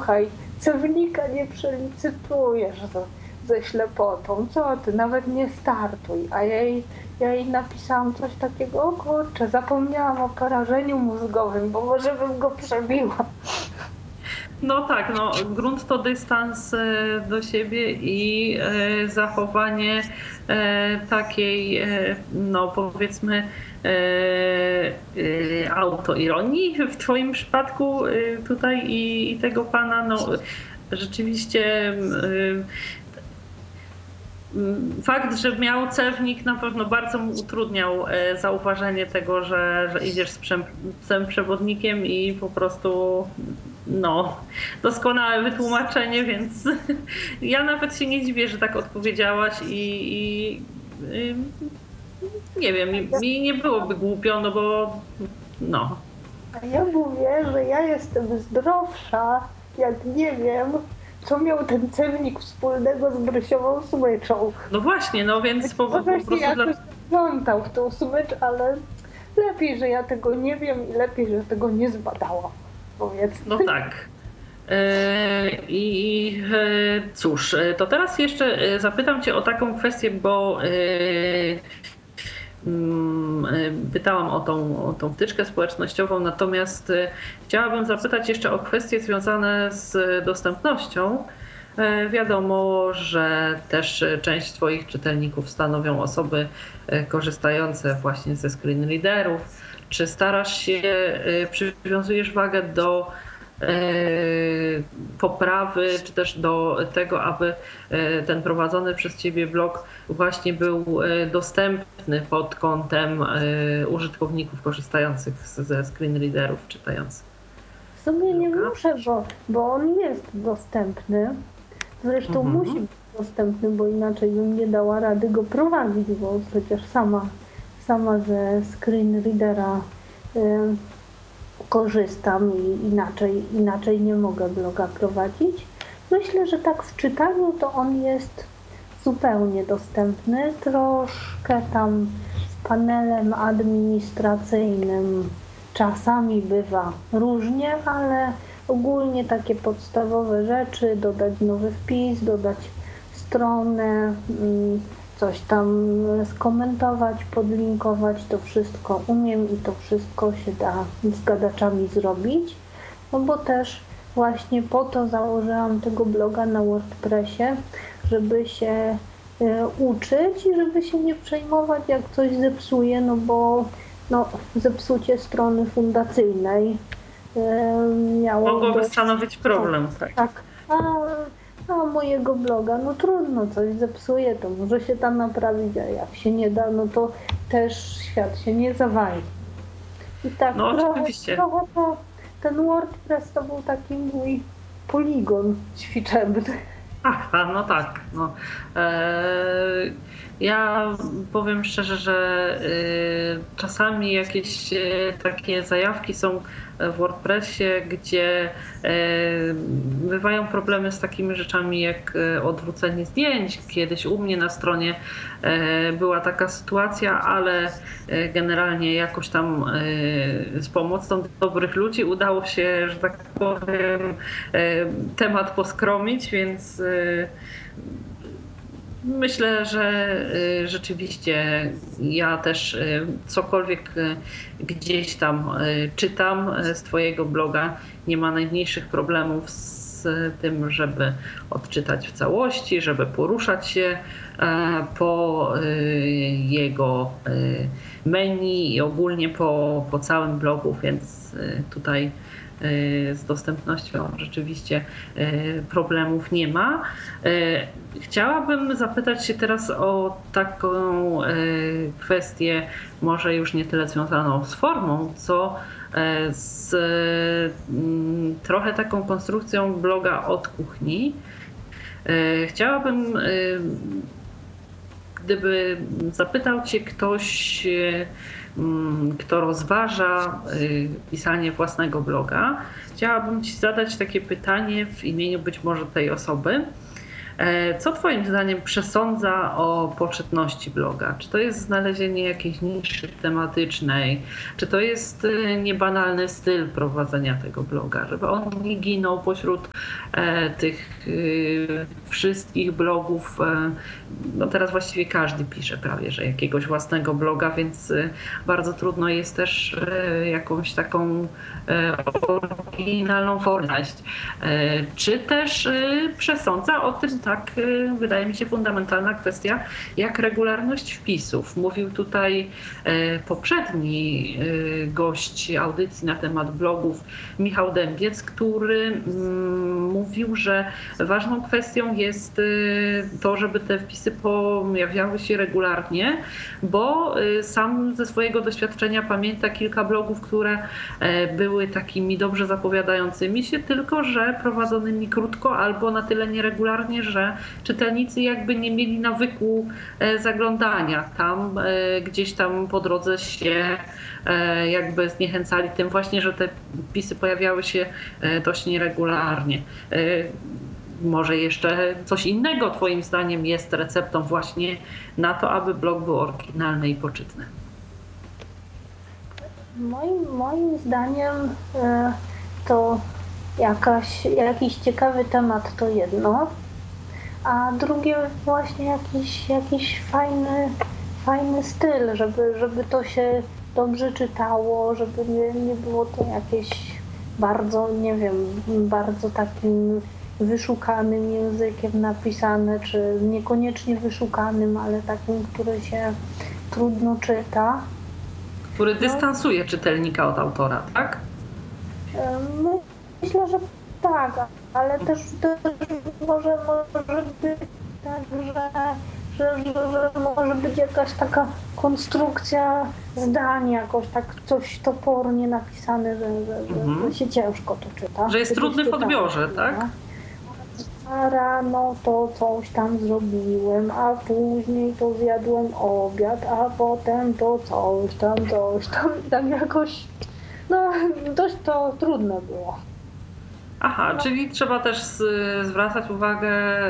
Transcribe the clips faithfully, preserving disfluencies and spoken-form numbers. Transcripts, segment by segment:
słuchaj, cewnika nie przelicytujesz ze, ze ślepotą, co ty, nawet nie startuj. A ja jej, ja jej napisałam coś takiego, o kurczę, zapomniałam o porażeniu mózgowym, bo może bym go przebiła. No tak, no grunt to dystans do siebie i zachowanie takiej, no powiedzmy, autoironii w twoim przypadku tutaj i, i tego pana, no rzeczywiście fakt, że miał cewnik na pewno bardzo mu utrudniał zauważenie tego, że, że idziesz z psem przewodnikiem i po prostu no, doskonałe wytłumaczenie, więc ja nawet się nie dziwię, że tak odpowiedziałaś i, i, i nie wiem, mi, mi nie byłoby głupio, no bo no. A ja mówię, że ja jestem zdrowsza, jak nie wiem, co miał ten cewnik wspólnego z Brysiową smyczą. No właśnie, no więc po, po prostu ja dla... wplątał w tą smycz, ale lepiej, że ja tego nie wiem i lepiej, że tego nie zbadałam. Powiedzmy. No tak. I cóż, to teraz jeszcze zapytam cię o taką kwestię, bo pytałam o tą, o tą wtyczkę społecznościową, natomiast chciałabym zapytać jeszcze o kwestie związane z dostępnością. Wiadomo, że też część twoich czytelników stanowią osoby korzystające właśnie ze screen readerów. Czy starasz się, przywiązujesz wagę do poprawy, czy też do tego, aby ten prowadzony przez ciebie blog właśnie był dostępny pod kątem użytkowników korzystających ze screen readerów, czytających? W sumie nie muszę, bo, bo on jest dostępny. Zresztą mhm. musi być dostępny, bo inaczej bym nie dała rady go prowadzić, bo przecież sama, sama ze screen readera y, korzystam i inaczej, inaczej nie mogę bloga prowadzić. Myślę, że tak w czytaniu to on jest zupełnie dostępny. Troszkę tam z panelem administracyjnym czasami bywa różnie, ale ogólnie takie podstawowe rzeczy, dodać nowy wpis, dodać stronę, coś tam skomentować, podlinkować, to wszystko umiem i to wszystko się da z gadaczami zrobić, no bo też właśnie po to założyłam tego bloga na WordPressie, żeby się uczyć i żeby się nie przejmować, jak coś zepsuje, no bo no, zepsucie strony fundacyjnej miało mogłoby dość... stanowić problem, tak. Tak. A, a mojego bloga, no trudno, coś zepsuje, to może się tam naprawić, a jak się nie da, no to też świat się nie zawali. I tak no, trochę, oczywiście. trochę to, ten WordPress to był taki mój poligon ćwiczebny. Aha, no tak. No. Eee, ja powiem szczerze, że y, czasami jakieś y, takie zajawki są w WordPressie, gdzie y, bywają problemy z takimi rzeczami jak y, odwrócenie zdjęć. Kiedyś u mnie na stronie y, była taka sytuacja, ale y, generalnie jakoś tam y, z pomocą dobrych ludzi udało się, że tak powiem, y, temat poskromić, więc y, myślę, że rzeczywiście ja też cokolwiek gdzieś tam czytam z twojego bloga, nie ma najmniejszych problemów z tym, żeby odczytać w całości, żeby poruszać się po jego menu i ogólnie po, po całym blogu, więc tutaj z dostępnością rzeczywiście problemów nie ma. Chciałabym zapytać się teraz o taką kwestię, może już nie tyle związaną z formą, co z trochę taką konstrukcją bloga od kuchni. Chciałabym, gdyby zapytał cię ktoś, kto rozważa pisanie własnego bloga, chciałabym ci zadać takie pytanie w imieniu być może tej osoby. Co Twoim zdaniem przesądza o poczytności bloga? Czy to jest znalezienie jakiejś niszy tematycznej? Czy to jest niebanalny styl prowadzenia tego bloga? Żeby on nie ginął pośród tych wszystkich blogów. No teraz właściwie każdy pisze prawie, że jakiegoś własnego bloga, więc bardzo trudno jest też jakąś taką oryginalną formę znaleźć. Czy też przesądza o tym, tak, wydaje mi się, fundamentalna kwestia, jak regularność wpisów. Mówił tutaj poprzedni gość audycji na temat blogów, Michał Dębiec, który mówił, że ważną kwestią jest to, żeby te wpisy pojawiały się regularnie, bo sam ze swojego doświadczenia pamięta kilka blogów, które były takimi dobrze zapowiadającymi się, tylko że prowadzonymi krótko albo na tyle nieregularnie, że czytelnicy jakby nie mieli nawyku zaglądania tam, gdzieś tam po drodze się jakby zniechęcali tym właśnie, że te wpisy pojawiały się dość nieregularnie. Może jeszcze coś innego Twoim zdaniem jest receptą właśnie na to, aby blog był oryginalny i poczytny? Moim, moim zdaniem to jakaś, jakiś ciekawy temat to jedno, a drugie właśnie jakiś, jakiś fajny, fajny styl, żeby, żeby to się dobrze czytało, żeby nie, nie było to jakieś bardzo, nie wiem, bardzo takim wyszukanym językiem napisane, czy niekoniecznie wyszukanym, ale takim, który się trudno czyta. Który dystansuje czytelnika od autora, tak? Myślę, że tak, ale też, też może, może być tak, że, że, że, że może być jakaś taka konstrukcja zdania, jakoś tak coś topornie napisane, że, że, mhm. że się ciężko to czyta. Że jest trudny w odbiorze, tak? A rano to coś tam zrobiłem, a później to zjadłem obiad, a potem to coś tam, coś tam. I tak jakoś, no dość to trudne było. Aha, no. Czyli trzeba też zwracać uwagę,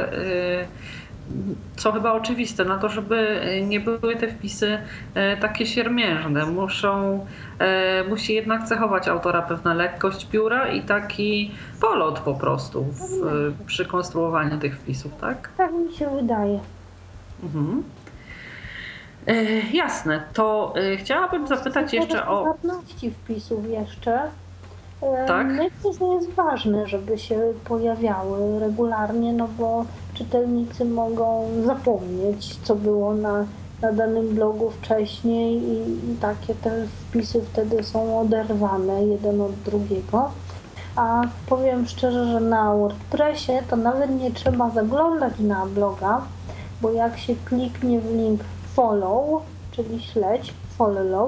co chyba oczywiste, na to, żeby nie były te wpisy takie siermiężne. Muszą, musi jednak cechować autora pewna lekkość pióra i taki polot po prostu w, przy konstruowaniu tych wpisów, tak? Tak mi się wydaje. Mhm. Jasne, to chciałabym zapytać jeszcze o... Wartości wpisów jeszcze. Tak? Myślę, że jest ważne, żeby się pojawiały regularnie, no bo czytelnicy mogą zapomnieć, co było na, na danym blogu wcześniej i, i takie te wpisy wtedy są oderwane jeden od drugiego. A powiem szczerze, że na WordPressie to nawet nie trzeba zaglądać na bloga, bo jak się kliknie w link follow, czyli śledź, follow,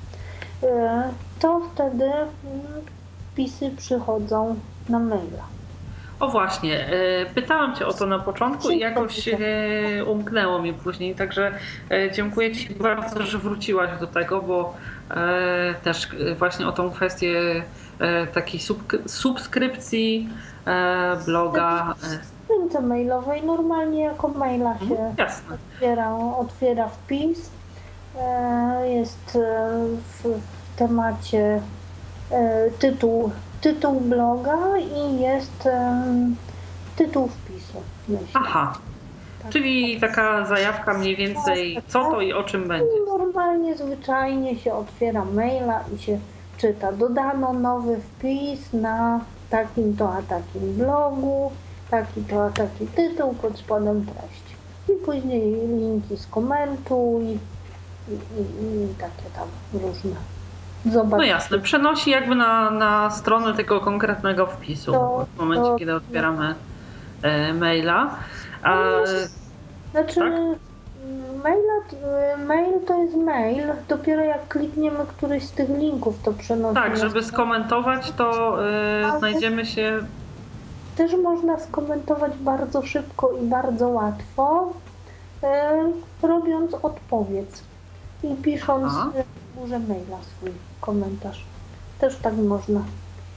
to wtedy wpisy przychodzą na maila. O właśnie, pytałam Cię o to na początku i jakoś umknęło mi później, także dziękuję Ci bardzo, że wróciłaś do tego, bo też właśnie o tą kwestię takiej subskrypcji bloga. W skrzynce mailowej normalnie jako maila się Jasne. Otwiera, otwiera wpis, jest w temacie tytuł, tytuł bloga i jest tytuł wpisu. Myślę. Aha, tak, czyli tak. Taka zajawka mniej więcej, co to i o czym będzie. Normalnie, zwyczajnie się otwiera maila i się czyta. Dodano nowy wpis na takim to a takim blogu, taki to a taki tytuł, pod spodem treść. I później linki z komentu i, i, i, i takie tam różne. Zobacz. No jasne, przenosi jakby na, na stronę tego konkretnego wpisu to, w momencie, to, kiedy otwieramy e, maila. A, znaczy tak? maila, mail to jest mail, dopiero jak klikniemy któryś z tych linków, to przenosi. Tak, żeby skomentować, to e, znajdziemy się... Też można skomentować bardzo szybko i bardzo łatwo, e, robiąc odpowiedź i pisząc Aha. w górze maila swój komentarz. Też tak można.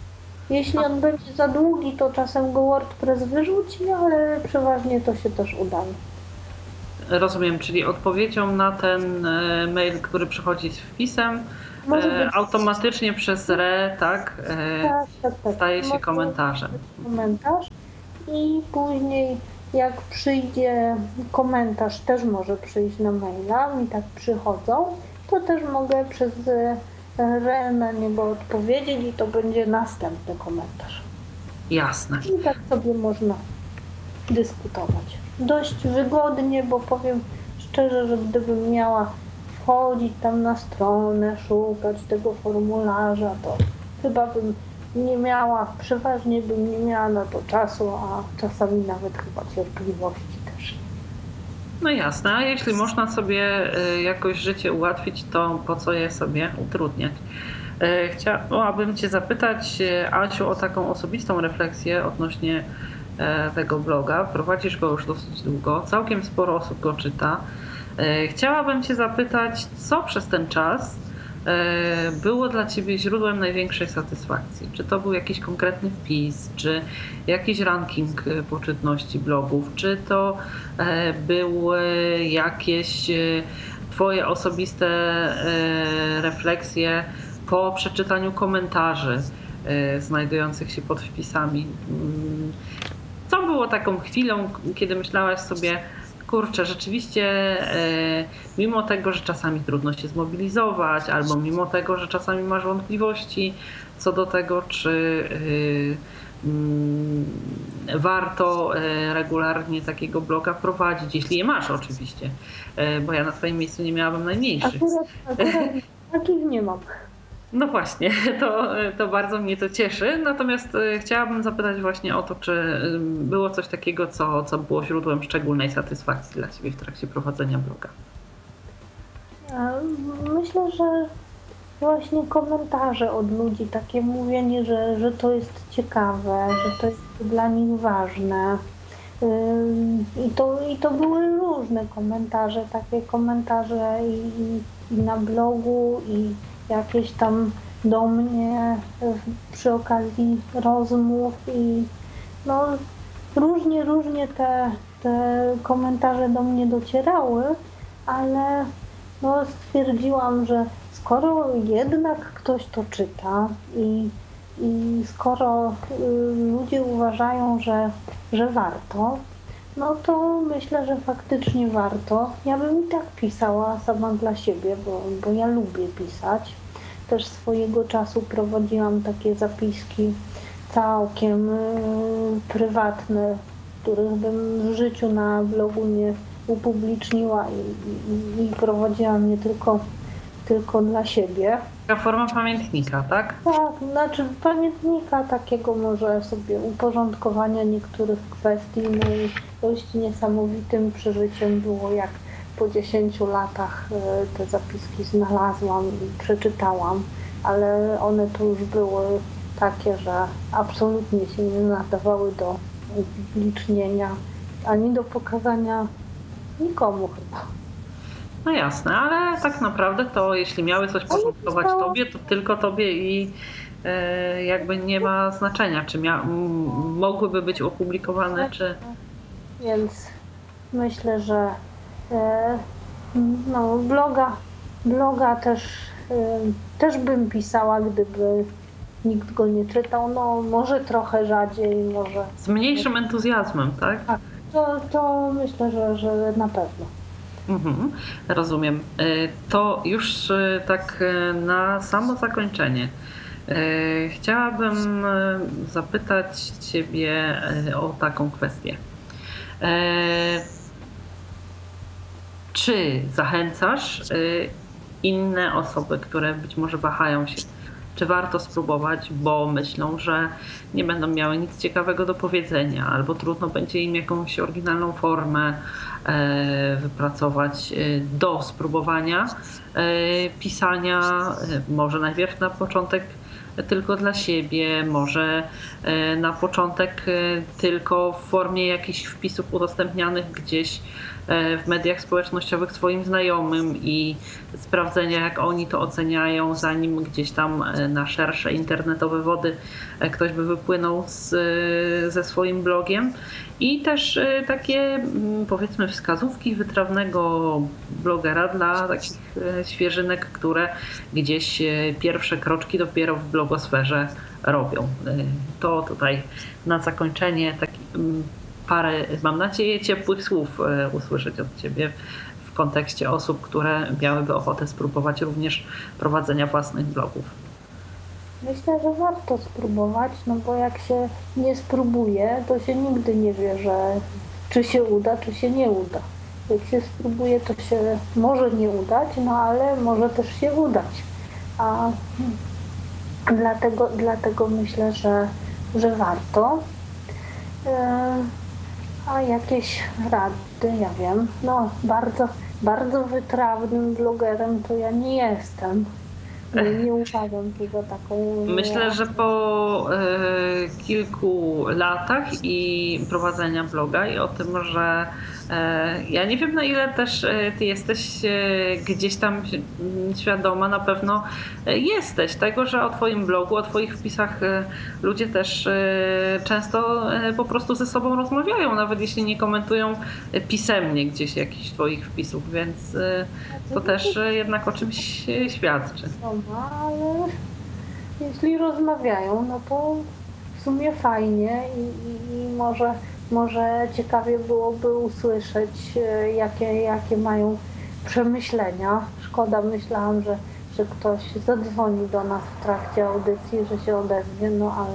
Jeśli on będzie za długi, to czasem go WordPress wyrzuci, ale przeważnie to się też udaje. Rozumiem, czyli odpowiedzią na ten mail, który przychodzi z wpisem, e, automatycznie przez re, tak, e, tak, tak, tak. staje się komentarzem. Komentarz i później jak przyjdzie komentarz, też może przyjść na maila, mi tak przychodzą, to też mogę przez re na niego odpowiedzieć i to będzie następny komentarz. Jasne. I tak sobie można dyskutować. Dość wygodnie, bo powiem szczerze, że gdybym miała wchodzić tam na stronę, szukać tego formularza, to chyba bym nie miała, przeważnie bym nie miała na to czasu, a czasami nawet chyba cierpliwości też. No jasne, a jeśli można sobie jakoś życie ułatwić, to po co je sobie utrudniać? Chciałabym Cię zapytać, Asiu, o taką osobistą refleksję odnośnie tego bloga. Prowadzisz go już dosyć długo, całkiem sporo osób go czyta. Chciałabym Cię zapytać, co przez ten czas było dla Ciebie źródłem największej satysfakcji? Czy to był jakiś konkretny wpis, czy jakiś ranking poczytności blogów, czy to były jakieś Twoje osobiste refleksje po przeczytaniu komentarzy znajdujących się pod wpisami? Co było taką chwilą, kiedy myślałaś sobie, kurczę, rzeczywiście mimo tego, że czasami trudno się zmobilizować, albo mimo tego, że czasami masz wątpliwości co do tego, czy warto regularnie takiego bloga prowadzić, jeśli je masz oczywiście, bo ja na Twoim miejscu nie miałabym najmniejszych. Akurat, akurat takich nie mam. No właśnie, to, to bardzo mnie to cieszy. Natomiast chciałabym zapytać właśnie o to, czy było coś takiego, co, co było źródłem szczególnej satysfakcji dla Ciebie w trakcie prowadzenia bloga? Myślę, że właśnie komentarze od ludzi, takie mówienie, że, że to jest ciekawe, że to jest dla nich ważne. I to, i to były różne komentarze, takie komentarze i, i na blogu, i jakieś tam do mnie przy okazji rozmów i no różnie, różnie te, te komentarze do mnie docierały, ale no stwierdziłam, że skoro jednak ktoś to czyta i, i skoro ludzie uważają, że, że warto, no to myślę, że faktycznie warto. Ja bym i tak pisała sama dla siebie, bo, bo ja lubię pisać. Też swojego czasu prowadziłam takie zapiski całkiem y, prywatne, których bym w życiu na blogu nie upubliczniła i, i, i prowadziłam je tylko, tylko dla siebie. Taka forma pamiętnika, tak? Tak, znaczy pamiętnika takiego może sobie uporządkowania niektórych kwestii. No i dość niesamowitym przeżyciem było, jak po dziesięciu latach te zapiski znalazłam i przeczytałam, ale one to już były takie, że absolutnie się nie nadawały do upublicznienia, ani do pokazania nikomu chyba. No jasne, ale tak naprawdę to jeśli miały coś początkować Tobie, to tylko Tobie i e, jakby nie ma znaczenia, czy mia- m- mogłyby być opublikowane, czy... Więc myślę, że e, no, bloga, bloga też, e, też bym pisała, gdyby nikt go nie czytał. No może trochę rzadziej, może... Z mniejszym entuzjazmem, tak? Tak, to, to myślę, że, że na pewno. Mhm, rozumiem. To już tak na samo zakończenie. Chciałabym zapytać Ciebie o taką kwestię. Czy zachęcasz inne osoby, które być może wahają się, czy warto spróbować, bo myślą, że nie będą miały nic ciekawego do powiedzenia, albo trudno będzie im jakąś oryginalną formę wypracować do spróbowania pisania, może najpierw na początek tylko dla siebie, może na początek tylko w formie jakichś wpisów udostępnianych gdzieś w mediach społecznościowych swoim znajomym i sprawdzenia, jak oni to oceniają, zanim gdzieś tam na szersze internetowe wody ktoś by wypłynął z, ze swoim blogiem. I też takie, powiedzmy, wskazówki wytrawnego blogera dla takich świeżynek, które gdzieś pierwsze kroczki dopiero w blogosferze robią. To tutaj na zakończenie taki parę, mam nadzieję, ciepłych słów usłyszeć od Ciebie w kontekście osób, które miałyby ochotę spróbować również prowadzenia własnych blogów. Myślę, że warto spróbować, no bo jak się nie spróbuje, to się nigdy nie wie, że czy się uda, czy się nie uda. Jak się spróbuje, to się może nie udać, no ale może też się udać. A dlatego, dlatego myślę, że, że warto. A jakieś rady, ja wiem, no bardzo, bardzo wytrawnym blogerem to ja nie jestem. Nie, nie uważam się za taką... Myślę, że po y, kilku latach i prowadzenia bloga i o tym, że y, ja nie wiem, na ile też y, ty jesteś y, gdzieś tam świadoma, na pewno y, jesteś tego, że o twoim blogu, o twoich wpisach y, ludzie też y, często y, po prostu ze sobą rozmawiają, nawet jeśli nie komentują y, pisemnie gdzieś jakichś twoich wpisów, więc y, to też y, jednak o czymś y, świadczy. Ale jeśli rozmawiają, no to w sumie fajnie i, i, i może, może ciekawie byłoby usłyszeć, jakie, jakie mają przemyślenia. Szkoda, myślałam, że, że ktoś zadzwoni do nas w trakcie audycji, że się odezwie, no ale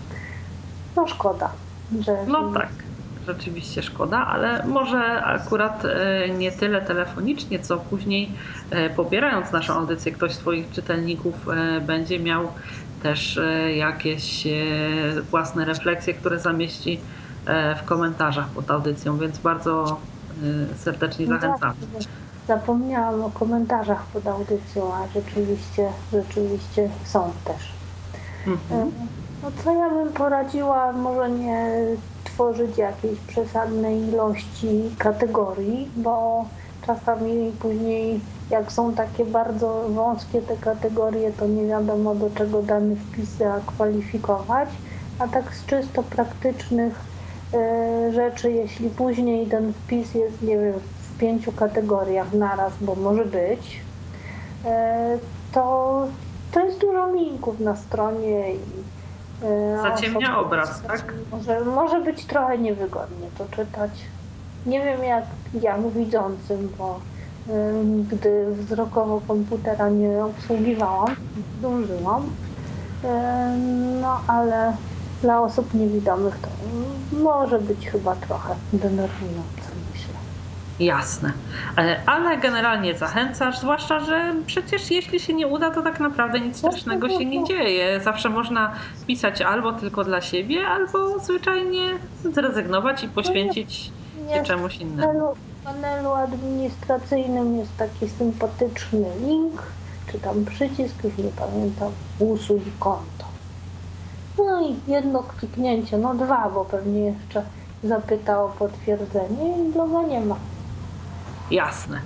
no szkoda. Że, no tak. Rzeczywiście szkoda, ale może akurat nie tyle telefonicznie, co później pobierając naszą audycję, ktoś z Twoich czytelników będzie miał też jakieś własne refleksje, które zamieści w komentarzach pod audycją, więc bardzo serdecznie zachęcam. Zapomniałam o komentarzach pod audycją, a rzeczywiście, rzeczywiście są też. Mhm. No co ja bym poradziła, może nie tworzyć jakiejś przesadnej ilości kategorii, bo czasami później jak są takie bardzo wąskie te kategorie, to nie wiadomo, do czego dany wpis zakwalifikować, a tak z czysto praktycznych y, rzeczy, jeśli później ten wpis jest, nie wiem, w pięciu kategoriach naraz, bo może być, y, to, to jest dużo linków na stronie i zaciemnia obraz, tak? Może, może być trochę niewygodnie to czytać. Nie wiem jak jak widzącym, bo y, gdy wzrokowo komputera nie obsługiwałam, zdążyłam. Y, no ale dla osób niewidomych to może być chyba trochę denerwujące, myślę. Jasne. Ale generalnie zachęcasz, zwłaszcza, że przecież jeśli się nie uda, to tak naprawdę nic strasznego się nie dzieje. Zawsze można pisać albo tylko dla siebie, albo zwyczajnie zrezygnować i poświęcić się czemuś innemu. W panelu administracyjnym jest taki sympatyczny link, czy tam przycisk, już nie pamiętam, usuń konto. No i jedno kliknięcie, no dwa, bo pewnie jeszcze zapyta o potwierdzenie i bloga nie ma. Jasne.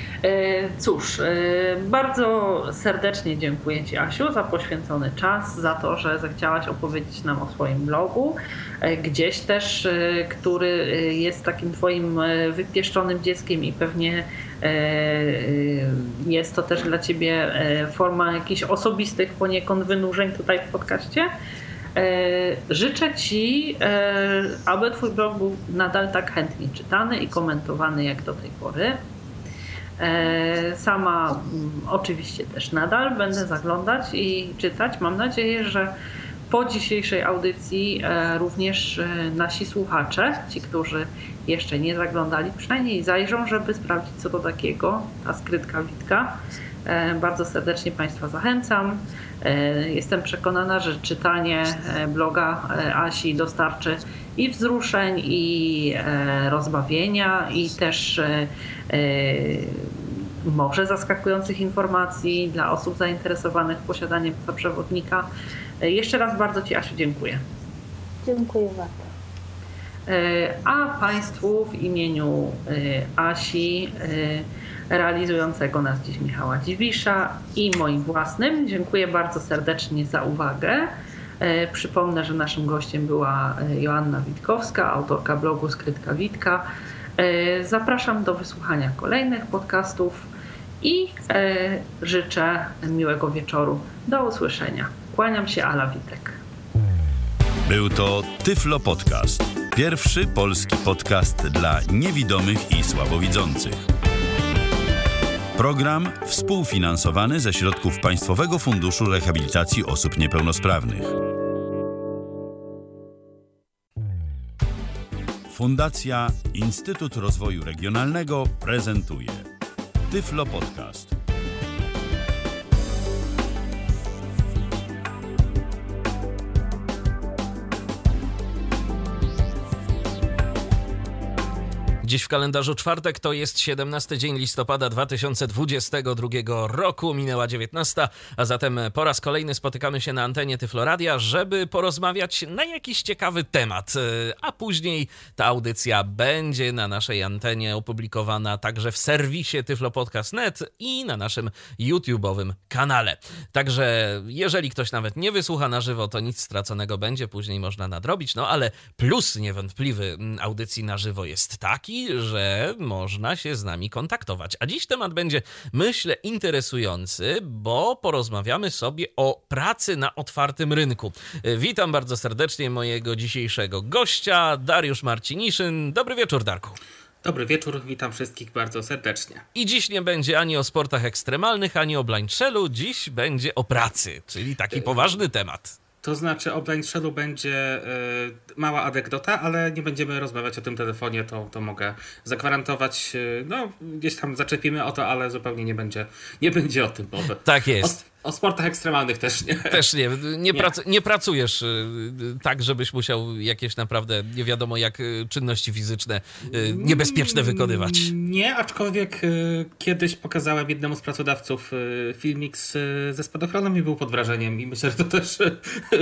Cóż, bardzo serdecznie dziękuję Ci, Asiu, za poświęcony czas, za to, że zechciałaś opowiedzieć nam o swoim blogu, gdzieś też, który jest takim Twoim wypieszczonym dzieckiem i pewnie jest to też dla Ciebie forma jakichś osobistych poniekąd wynurzeń tutaj w podcaście. Życzę Ci, aby Twój blog był nadal tak chętnie czytany i komentowany jak do tej pory. Sama oczywiście też nadal będę zaglądać i czytać. Mam nadzieję, że po dzisiejszej audycji również nasi słuchacze, ci, którzy jeszcze nie zaglądali, przynajmniej zajrzą, żeby sprawdzić, co to takiego ta skrytka Witka. Bardzo serdecznie Państwa zachęcam. Jestem przekonana, że czytanie bloga Asi dostarczy i wzruszeń, i rozbawienia, i też może zaskakujących informacji dla osób zainteresowanych posiadaniem psa przewodnika. Jeszcze raz bardzo Ci, Asiu, dziękuję. Dziękuję bardzo. A Państwu w imieniu Asi, realizującego nas dziś Michała Dziwisza i moim własnym dziękuję bardzo serdecznie za uwagę. Przypomnę, że naszym gościem była Joanna Witkowska, autorka blogu Skrytka Witka. Zapraszam do wysłuchania kolejnych podcastów i życzę miłego wieczoru. Do usłyszenia. Kłaniam się, Ala Witek. Był to Tyflo Podcast. Pierwszy polski podcast dla niewidomych i słabowidzących. Program współfinansowany ze środków Państwowego Funduszu Rehabilitacji Osób Niepełnosprawnych. Fundacja Instytut Rozwoju Regionalnego prezentuje Tyflo Podcast. Dziś w kalendarzu czwartek to jest siedemnasty dzień listopada dwa tysiące dwudziestego drugiego roku, minęła dziewiętnasta, a zatem po raz kolejny spotykamy się na antenie Tyfloradia, żeby porozmawiać na jakiś ciekawy temat, a później ta audycja będzie na naszej antenie opublikowana także w serwisie tyflopodcast kropka net i na naszym YouTube'owym kanale. Także jeżeli ktoś nawet nie wysłucha na żywo, to nic straconego będzie, później można nadrobić, no ale plus niewątpliwy audycji na żywo jest taki, że można się z nami kontaktować. A dziś temat będzie, myślę, interesujący, bo porozmawiamy sobie o pracy na otwartym rynku. Witam bardzo serdecznie mojego dzisiejszego gościa, Dariusz Marciniszyn. Dobry wieczór, Darku. Dobry wieczór, witam wszystkich bardzo serdecznie. I dziś nie będzie ani o sportach ekstremalnych, ani o blind shellu, dziś będzie o pracy, czyli taki poważny temat. To znaczy o blind shellu będzie y, mała anegdota, ale nie będziemy rozmawiać o tym telefonie, to, to mogę zagwarantować. Y, no, gdzieś tam zaczepimy o to, ale zupełnie nie będzie, nie będzie o tym mowy. Tak jest. O, o sportach ekstremalnych też nie. Też nie. Nie, nie. Prac- nie pracujesz y, tak, żebyś musiał jakieś naprawdę nie wiadomo jak y, czynności fizyczne y, niebezpieczne wykonywać. Nie, aczkolwiek y, kiedyś pokazałem jednemu z pracodawców y, filmik z, y, ze spadochronem i był pod wrażeniem i myślę, że to też y,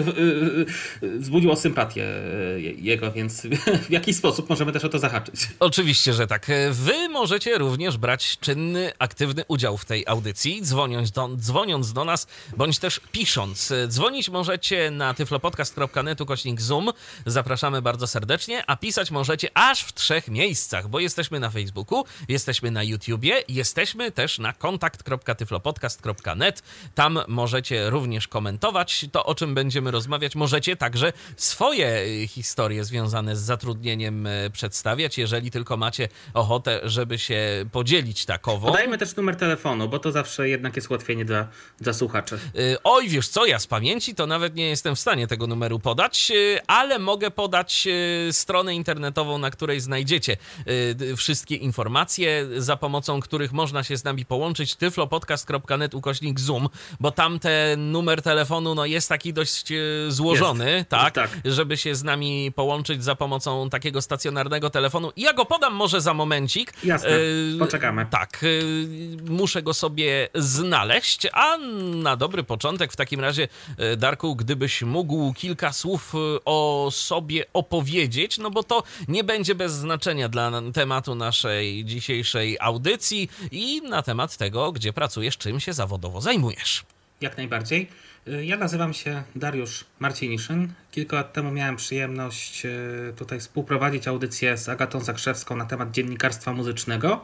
y, wzbudziło sympatię y, jego, więc w jakiś sposób możemy też o to zahaczyć. Oczywiście, że tak. Wy możecie również brać czynny, aktywny udział w tej audycji, dzwoniąc do, dzwoniąc do nas, bądź też pisząc. Dzwonić możecie na tyflopodcast kropka net ukośnik zoom. Zapraszamy bardzo serdecznie, a pisać możecie aż w trzech miejscach, bo jesteśmy na Facebooku, jesteśmy na YouTubie, jesteśmy też na kontakt kropka tyflopodcast kropka net. Tam możecie również komentować to, o czym będziemy rozmawiać. Możecie także swoje historie związane z zatrudnieniem przedstawiać, jeżeli tylko macie ochotę, żeby się podzielić takową. Podajmy też numer telefonu, bo to zawsze jednak jest ułatwienie dla, dla słuchaczy. Oj, wiesz co, ja z pamięci to nawet nie jestem w stanie tego numeru podać, ale mogę podać stronę internetową, na której znajdziecie wszystkie informacje, za pomocą których można się z nami połączyć, tyflopodcast kropka net ukośnik zoom, bo tam ten numer telefonu no, jest taki dość złożony, jest. tak, tak, żeby się z nami połączyć za pomocą takiego stacjonarnego telefonu. Ja go podam może za momencik. Jasne, poczekamy. Tak, muszę go sobie znaleźć, a na dobry początek w takim razie, Darku, gdybyś mógł kilka słów o sobie opowiedzieć, no bo to nie będzie bez znaczenia dla tematu naszej dzisiejszej audycji i na temat tego, gdzie pracujesz, czym się zawodowo zajmujesz. Jak najbardziej. Ja nazywam się Dariusz Marciniszyn. Kilka lat temu miałem przyjemność tutaj współprowadzić audycję z Agatą Zakrzewską na temat dziennikarstwa muzycznego.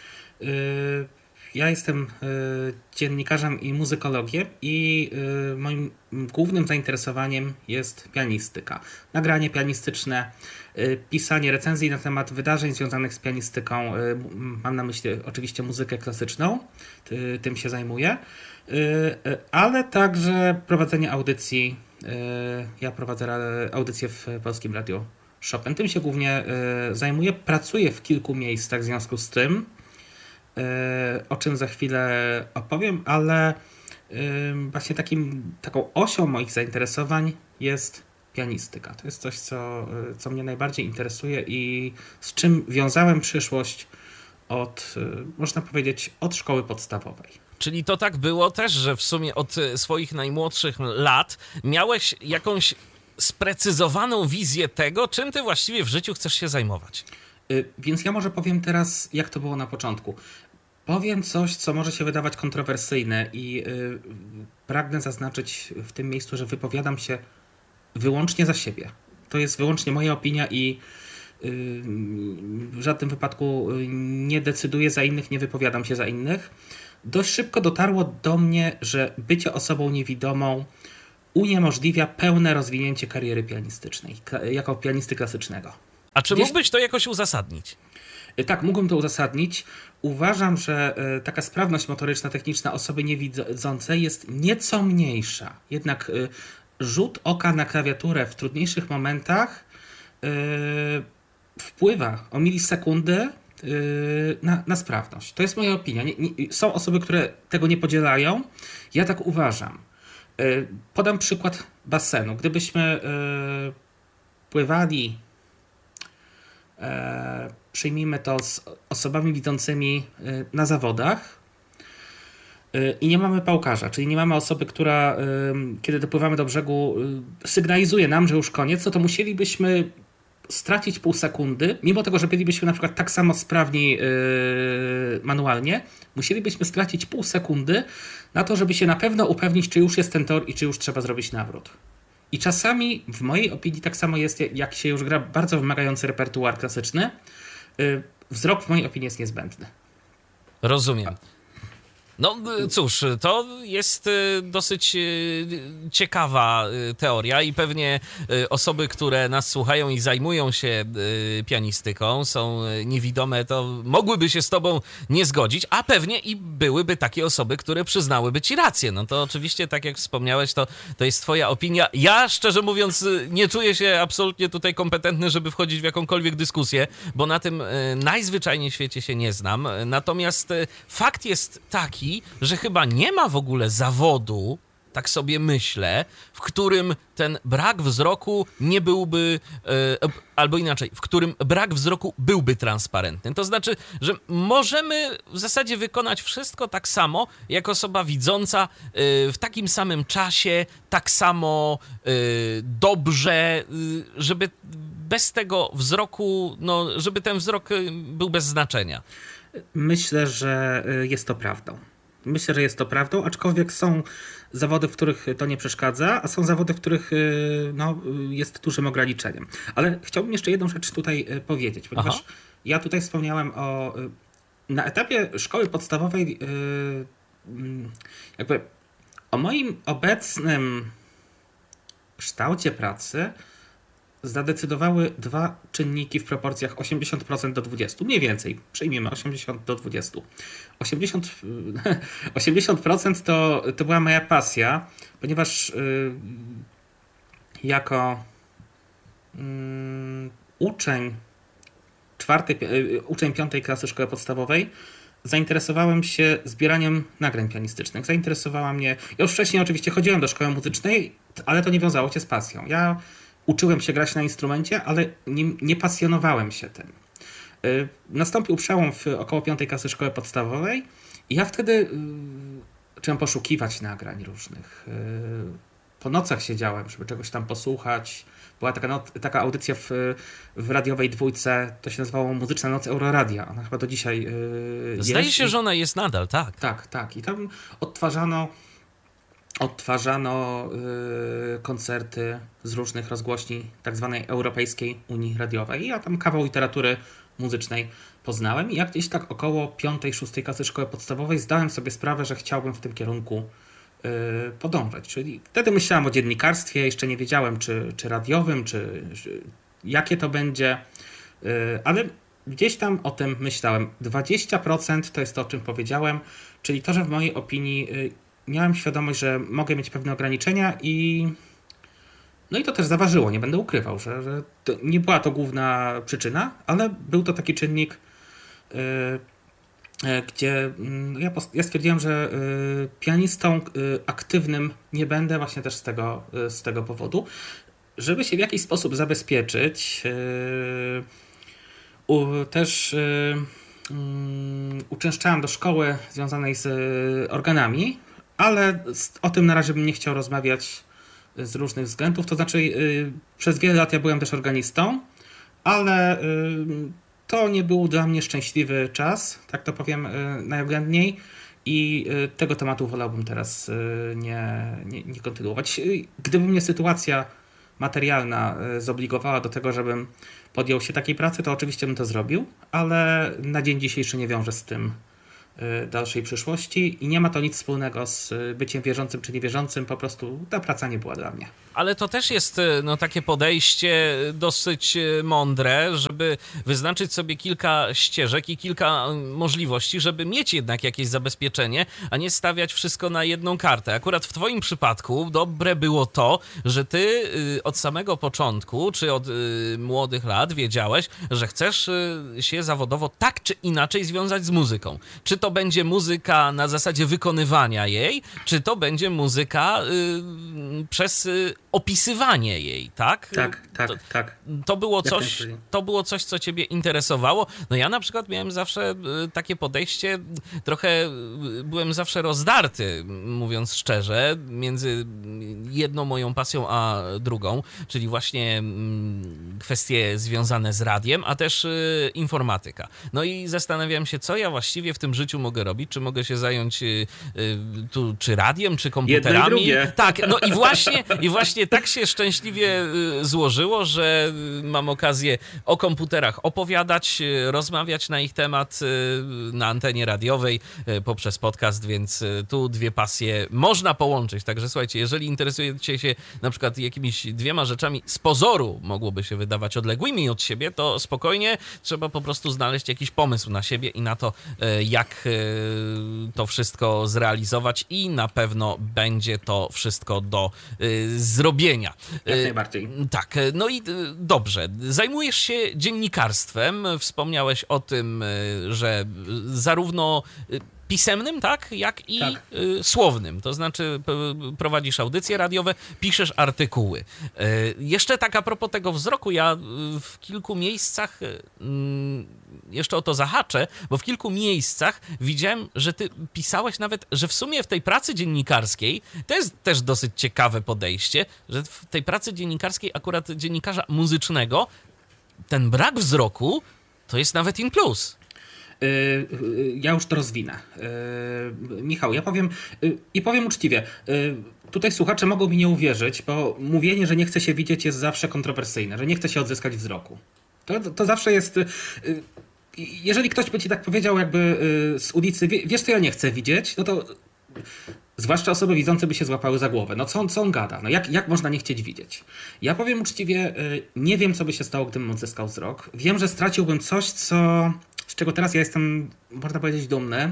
Ja jestem dziennikarzem i muzykologiem i moim głównym zainteresowaniem jest pianistyka. Nagranie pianistyczne, pisanie recenzji na temat wydarzeń związanych z pianistyką. Mam na myśli oczywiście muzykę klasyczną, tym się zajmuję, ale także prowadzenie audycji. Ja prowadzę audycję w Polskim Radiu Chopin. Tym się głównie zajmuję. Pracuję w kilku miejscach w związku z tym, o czym za chwilę opowiem, ale właśnie takim, taką osią moich zainteresowań jest pianistyka. To jest coś, co, co mnie najbardziej interesuje i z czym wiązałem przyszłość od, można powiedzieć, od szkoły podstawowej. Czyli to tak było też, że w sumie od swoich najmłodszych lat miałeś jakąś sprecyzowaną wizję tego, czym ty właściwie w życiu chcesz się zajmować. Więc ja może powiem teraz, jak to było na początku. Powiem coś, co może się wydawać kontrowersyjne i yy, pragnę zaznaczyć w tym miejscu, że wypowiadam się wyłącznie za siebie. To jest wyłącznie moja opinia i yy, w żadnym wypadku nie decyduję za innych, nie wypowiadam się za innych. Dość szybko dotarło do mnie, że bycie osobą niewidomą uniemożliwia pełne rozwinięcie kariery pianistycznej, jako pianisty klasycznego. A czy Gdzieś... mógłbyś to jakoś uzasadnić? Tak, mógłbym to uzasadnić. Uważam, że taka sprawność motoryczna, techniczna osoby niewidzącej jest nieco mniejsza. Jednak rzut oka na klawiaturę w trudniejszych momentach wpływa o milisekundy na, na sprawność. To jest moja opinia. Nie, nie, są osoby, które tego nie podzielają. Ja tak uważam. Podam przykład basenu. Gdybyśmy pływali, przyjmijmy to, z osobami widzącymi na zawodach i nie mamy pałkarza, czyli nie mamy osoby, która kiedy dopływamy do brzegu sygnalizuje nam, że już koniec, no to musielibyśmy stracić pół sekundy, mimo tego, że bylibyśmy na przykład tak samo sprawni yy, manualnie, musielibyśmy stracić pół sekundy na to, żeby się na pewno upewnić, czy już jest ten tor i czy już trzeba zrobić nawrót. I czasami, w mojej opinii, tak samo jest, jak się już gra bardzo wymagający repertuar klasyczny, yy, wzrok w mojej opinii jest niezbędny. Rozumiem. No cóż, to jest dosyć ciekawa teoria i pewnie osoby, które nas słuchają i zajmują się pianistyką, są niewidome, to mogłyby się z tobą nie zgodzić, a pewnie i byłyby takie osoby, które przyznałyby ci rację. No to oczywiście, tak jak wspomniałeś, to, to jest twoja opinia. Ja, szczerze mówiąc, nie czuję się absolutnie tutaj kompetentny, żeby wchodzić w jakąkolwiek dyskusję, bo na tym najzwyczajniej w świecie się nie znam. Natomiast fakt jest taki, że chyba nie ma w ogóle zawodu, tak sobie myślę, w którym ten brak wzroku nie byłby, e, albo inaczej, w którym brak wzroku byłby transparentny. To znaczy, że możemy w zasadzie wykonać wszystko tak samo, jak osoba widząca e, w takim samym czasie, tak samo e, dobrze, e, żeby bez tego wzroku, no, żeby ten wzrok był bez znaczenia. Myślę, że jest to prawdą. Myślę, że jest to prawdą, aczkolwiek są zawody, w których to nie przeszkadza, a są zawody, w których no, jest dużym ograniczeniem. Ale chciałbym jeszcze jedną rzecz tutaj powiedzieć, ponieważ Aha. ja tutaj wspomniałem o... Na etapie szkoły podstawowej jakby o moim obecnym kształcie pracy zadecydowały dwa czynniki w proporcjach osiemdziesiąt procent do dwudziestu procent. Mniej więcej, przyjmijmy osiemdziesiąt do dwudziestu. osiemdziesiąt, osiemdziesiąt procent to, to była moja pasja, ponieważ yy, jako yy, uczeń czwartej, yy, uczeń piątej klasy szkoły podstawowej zainteresowałem się zbieraniem nagrań pianistycznych. Zainteresowała mnie... Ja już wcześniej oczywiście chodziłem do szkoły muzycznej, ale to nie wiązało się z pasją. Ja uczyłem się grać na instrumencie, ale nie, nie pasjonowałem się tym. Yy, nastąpił przełom w około piątej klasy szkoły podstawowej i ja wtedy yy, zacząłem poszukiwać nagrań różnych. Yy, po nocach siedziałem, żeby czegoś tam posłuchać. Była taka, no, taka audycja w, w radiowej dwójce, to się nazywało Muzyczna Noc Euroradia. Ona chyba do dzisiaj yy, jest. Zdaje się, że ona jest nadal, tak. Tak, tak. I tam odtwarzano odtwarzano yy, koncerty z różnych rozgłośni tak zwanej Europejskiej Unii Radiowej. I ja tam kawał literatury muzycznej poznałem i jak gdzieś tak około piątej, szóstej klasy szkoły podstawowej zdałem sobie sprawę, że chciałbym w tym kierunku yy, podążać. Czyli wtedy myślałem o dziennikarstwie, jeszcze nie wiedziałem czy, czy radiowym, czy, czy jakie to będzie, yy, ale gdzieś tam o tym myślałem. dwadzieścia procent to jest to, o czym powiedziałem, czyli to, że w mojej opinii yy, miałem świadomość, że mogę mieć pewne ograniczenia i no i to też zaważyło, nie będę ukrywał, że, że to nie była to główna przyczyna, ale był to taki czynnik, yy, yy, gdzie yy, ja, ja stwierdziłem, że yy, pianistą yy, aktywnym nie będę właśnie też z tego, yy, z tego powodu, żeby się w jakiś sposób zabezpieczyć, yy, u, też yy, um, uczęszczałem do szkoły związanej z organami, ale o tym na razie bym nie chciał rozmawiać z różnych względów. To znaczy yy, przez wiele lat ja byłem też organistą, ale yy, to nie był dla mnie szczęśliwy czas, tak to powiem yy, najoględniej. I tego tematu wolałbym teraz nie, nie, nie kontynuować. Gdyby mnie sytuacja materialna zobligowała do tego, żebym podjął się takiej pracy, to oczywiście bym to zrobił, ale na dzień dzisiejszy nie wiążę z tym dalszej przyszłości i nie ma to nic wspólnego z byciem wierzącym czy niewierzącym, po prostu ta praca nie była dla mnie. Ale to też jest no, takie podejście dosyć mądre, żeby wyznaczyć sobie kilka ścieżek i kilka możliwości, żeby mieć jednak jakieś zabezpieczenie, a nie stawiać wszystko na jedną kartę. Akurat w twoim przypadku dobre było to, że ty od samego początku, czy od młodych lat wiedziałeś, że chcesz się zawodowo tak czy inaczej związać z muzyką. Czy to będzie muzyka na zasadzie wykonywania jej, czy to będzie muzyka y, przez y, opisywanie jej, tak? Tak, tak, to, tak. To było, coś, to było coś, co ciebie interesowało. No ja na przykład miałem zawsze takie podejście, trochę byłem zawsze rozdarty, mówiąc szczerze, między jedną moją pasją a drugą, czyli właśnie kwestie związane z radiem, a też informatyka. No i zastanawiam się, co ja właściwie w tym życiu mogę robić, czy mogę się zająć tu, czy radiem, czy komputerami. Jedno i drugie. Tak, no i właśnie, i właśnie tak się szczęśliwie złożyło, że mam okazję o komputerach opowiadać, rozmawiać na ich temat na antenie radiowej poprzez podcast, więc tu dwie pasje można połączyć. Także słuchajcie, jeżeli interesujecie się na przykład jakimiś dwiema rzeczami z pozoru mogłoby się wydawać odległymi od siebie, to spokojnie trzeba po prostu znaleźć jakiś pomysł na siebie i na to, jak to wszystko zrealizować i na pewno będzie to wszystko do zrobienia. Jak najbardziej. Tak, no i dobrze. Zajmujesz się dziennikarstwem. Wspomniałeś o tym, że zarówno pisemnym, tak, jak i tak. słownym. To znaczy prowadzisz audycje radiowe, piszesz artykuły. Jeszcze tak a propos tego wzroku, ja w kilku miejscach jeszcze o to zahaczę, bo w kilku miejscach widziałem, że ty pisałeś nawet, że w sumie w tej pracy dziennikarskiej, to jest też dosyć ciekawe podejście, że w tej pracy dziennikarskiej, akurat dziennikarza muzycznego, ten brak wzroku to jest nawet in plus. Ja już to rozwinę. Michał, ja powiem i powiem uczciwie, tutaj słuchacze mogą mi nie uwierzyć, bo mówienie, że nie chce się widzieć jest zawsze kontrowersyjne, że nie chce się odzyskać wzroku. To, to zawsze jest... Jeżeli ktoś by ci tak powiedział jakby z ulicy, wiesz co ja nie chcę widzieć, no to zwłaszcza osoby widzące by się złapały za głowę. No co on, co on gada? No jak, jak można nie chcieć widzieć? Ja powiem uczciwie, nie wiem co by się stało, gdybym odzyskał wzrok. Wiem, że straciłbym coś, co... z czego teraz ja jestem, można powiedzieć, dumny.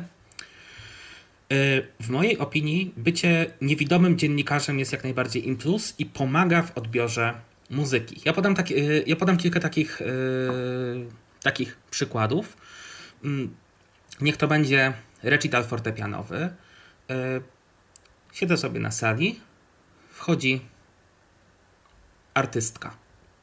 W mojej opinii bycie niewidomym dziennikarzem jest jak najbardziej in plus i pomaga w odbiorze muzyki. Ja podam, taki, ja podam kilka takich, takich przykładów. Niech to będzie recital fortepianowy. Siedzę sobie na sali, wchodzi artystka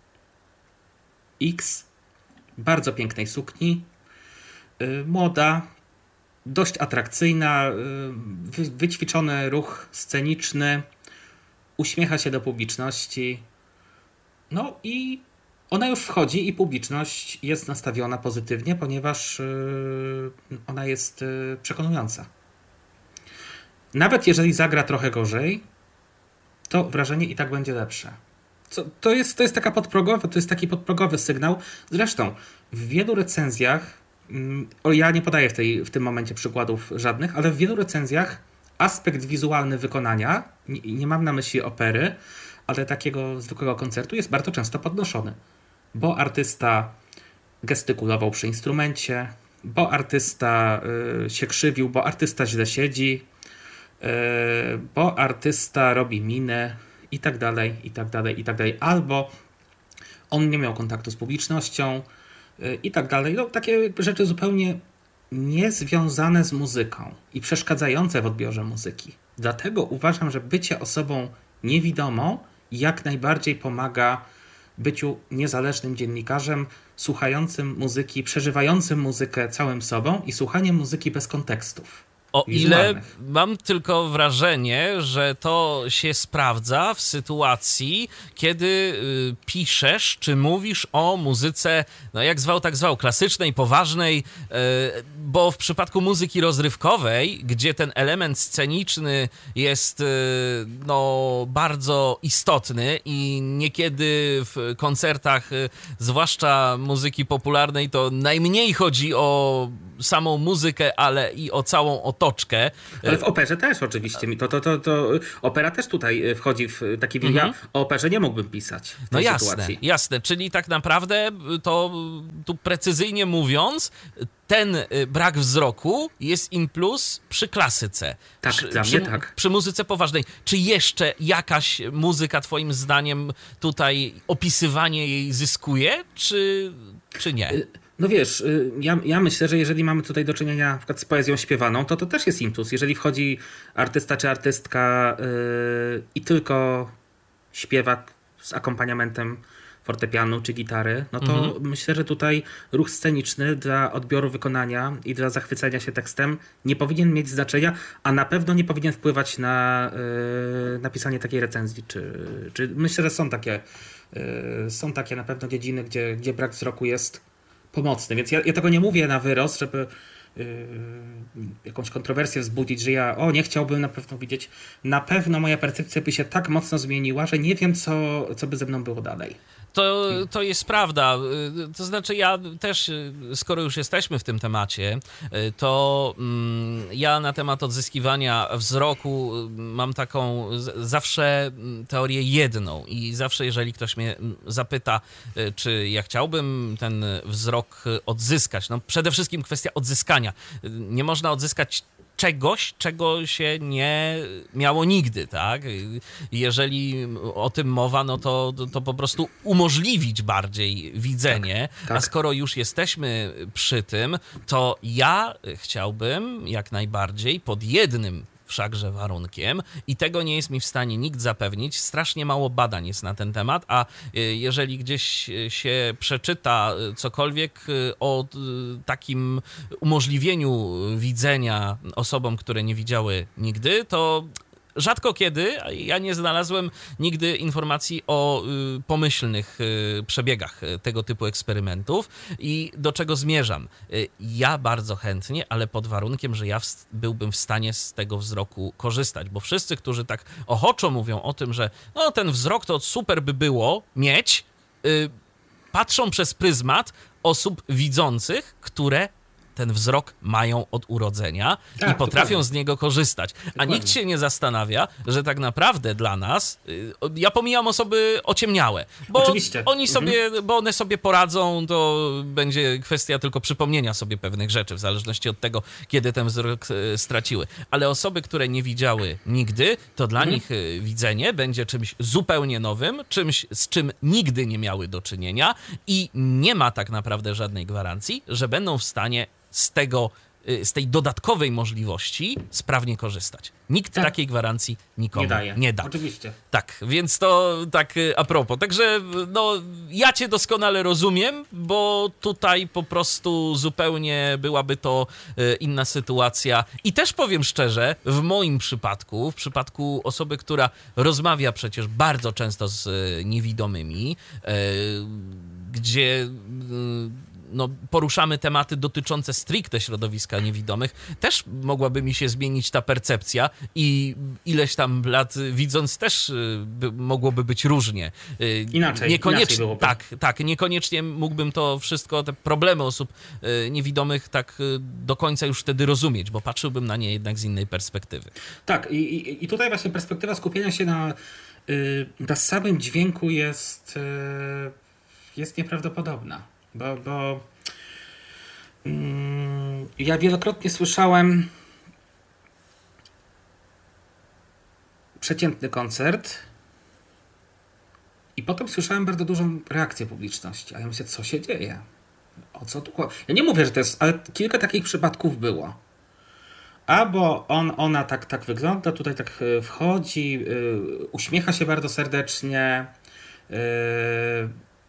X, bardzo pięknej sukni, młoda, dość atrakcyjna, wyćwiczony ruch sceniczny, uśmiecha się do publiczności. No i ona już wchodzi i publiczność jest nastawiona pozytywnie, ponieważ ona jest przekonująca. Nawet jeżeli zagra trochę gorzej, to wrażenie i tak będzie lepsze. Co, to, jest, to jest taka podprogowa, to jest taki podprogowy sygnał. Zresztą w wielu recenzjach, o ja nie podaję w, tej, w tym momencie przykładów żadnych, ale w wielu recenzjach aspekt wizualny wykonania, nie, nie mam na myśli opery, ale takiego zwykłego koncertu jest bardzo często podnoszony. Bo artysta gestykulował przy instrumencie, bo artysta y, się krzywił, bo artysta źle siedzi, y, bo artysta robi minę i tak dalej, i tak dalej, i tak dalej. Albo on nie miał kontaktu z publicznością y, i tak dalej. No, takie rzeczy zupełnie niezwiązane z muzyką i przeszkadzające w odbiorze muzyki. Dlatego uważam, że bycie osobą niewidomą jak najbardziej pomaga byciu niezależnym dziennikarzem, słuchającym muzyki, przeżywającym muzykę całym sobą i słuchaniem muzyki bez kontekstów. O ile wizualnych. mam tylko wrażenie, że to się sprawdza w sytuacji, kiedy y, piszesz czy mówisz o muzyce, no jak zwał, tak zwał, klasycznej, poważnej, y, bo w przypadku muzyki rozrywkowej, gdzie ten element sceniczny jest y, no, bardzo istotny i niekiedy w koncertach, y, zwłaszcza muzyki popularnej, to najmniej chodzi o samą muzykę, ale i o całą otoczkę. Ale w operze też oczywiście. To, to, to, to opera też tutaj wchodzi w taki mhm. Ja o operze nie mógłbym pisać w tej no jasne, sytuacji. jasne. Czyli tak naprawdę to tu precyzyjnie mówiąc, ten brak wzroku jest in plus przy klasyce. Tak, przy, dla przy, mnie tak. Przy muzyce poważnej. Czy jeszcze jakaś muzyka twoim zdaniem tutaj opisywanie jej zyskuje, czy, czy nie? No wiesz, ja, ja myślę, że jeżeli mamy tutaj do czynienia na przykład z poezją śpiewaną, to to też jest impuls. Jeżeli wchodzi artysta czy artystka yy, i tylko śpiewa z akompaniamentem fortepianu czy gitary, no to mhm. myślę, że tutaj ruch sceniczny dla odbioru wykonania i dla zachwycenia się tekstem nie powinien mieć znaczenia, a na pewno nie powinien wpływać na yy, napisanie takiej recenzji. Czy, czy myślę, że są takie, yy, są takie na pewno dziedziny, gdzie, gdzie brak wzroku jest pomocny, więc ja, ja tego nie mówię na wyrost, żeby yy, jakąś kontrowersję wzbudzić, że ja o, nie chciałbym na pewno widzieć. Na pewno moja percepcja by się tak mocno zmieniła, że nie wiem, co, co by ze mną było dalej. To, to jest prawda. To znaczy ja też, skoro już jesteśmy w tym temacie, to ja na temat odzyskiwania wzroku mam taką zawsze teorię jedną i zawsze jeżeli ktoś mnie zapyta, czy ja chciałbym ten wzrok odzyskać, no przede wszystkim kwestia odzyskania. Nie można odzyskać czegoś, czego się nie miało nigdy, tak? Jeżeli o tym mowa, no to, to, to po prostu umożliwić bardziej widzenie, tak, tak. A skoro już jesteśmy przy tym, to ja chciałbym jak najbardziej pod jednym wszakże warunkiem i tego nie jest mi w stanie nikt zapewnić. Strasznie mało badań jest na ten temat, a jeżeli gdzieś się przeczyta cokolwiek o takim umożliwieniu widzenia osobom, które nie widziały nigdy, to rzadko kiedy, ja nie znalazłem nigdy informacji o y, pomyślnych y, przebiegach tego typu eksperymentów i do czego zmierzam. Y, ja bardzo chętnie, ale pod warunkiem, że ja w, byłbym w stanie z tego wzroku korzystać, bo wszyscy, którzy tak ochoczo mówią o tym, że no ten wzrok to super by było mieć, y, patrzą przez pryzmat osób widzących, które ten wzrok mają od urodzenia tak, i potrafią dokładnie. Z niego korzystać. Dokładnie. A nikt się nie zastanawia, że tak naprawdę dla nas, ja pomijam osoby ociemniałe, bo Oczywiście. oni sobie, mhm. bo one sobie poradzą, to będzie kwestia tylko przypomnienia sobie pewnych rzeczy, w zależności od tego, kiedy ten wzrok straciły. Ale osoby, które nie widziały nigdy, to dla mhm. nich widzenie będzie czymś zupełnie nowym, czymś, z czym nigdy nie miały do czynienia i nie ma tak naprawdę żadnej gwarancji, że będą w stanie z tego, z tej dodatkowej możliwości sprawnie korzystać. Nikt tak. takiej gwarancji nikomu nie, daje. nie da. Oczywiście. Tak, więc to tak a propos. Także no, ja cię doskonale rozumiem, bo tutaj po prostu zupełnie byłaby to inna sytuacja. I też powiem szczerze, w moim przypadku, w przypadku osoby, która rozmawia przecież bardzo często z niewidomymi, gdzie no, poruszamy tematy dotyczące stricte środowiska niewidomych, też mogłaby mi się zmienić ta percepcja i ileś tam lat widząc też by, mogłoby być różnie. Inaczej, niekoniecznie, inaczej byłoby. Tak, tak, niekoniecznie mógłbym to wszystko, te problemy osób niewidomych tak do końca już wtedy rozumieć, bo patrzyłbym na nie jednak z innej perspektywy. Tak, i, i, i tutaj właśnie perspektywa skupienia się na, na samym dźwięku jest, jest nieprawdopodobna. Bo, bo mm, ja wielokrotnie słyszałem przeciętny koncert i potem słyszałem bardzo dużą reakcję publiczności. A ja myślę, co się dzieje? O co tu chodzi? Ja nie mówię, że to jest, ale kilka takich przypadków było. Albo on, ona tak, tak wygląda, tutaj tak wchodzi, yy, uśmiecha się bardzo serdecznie, yy,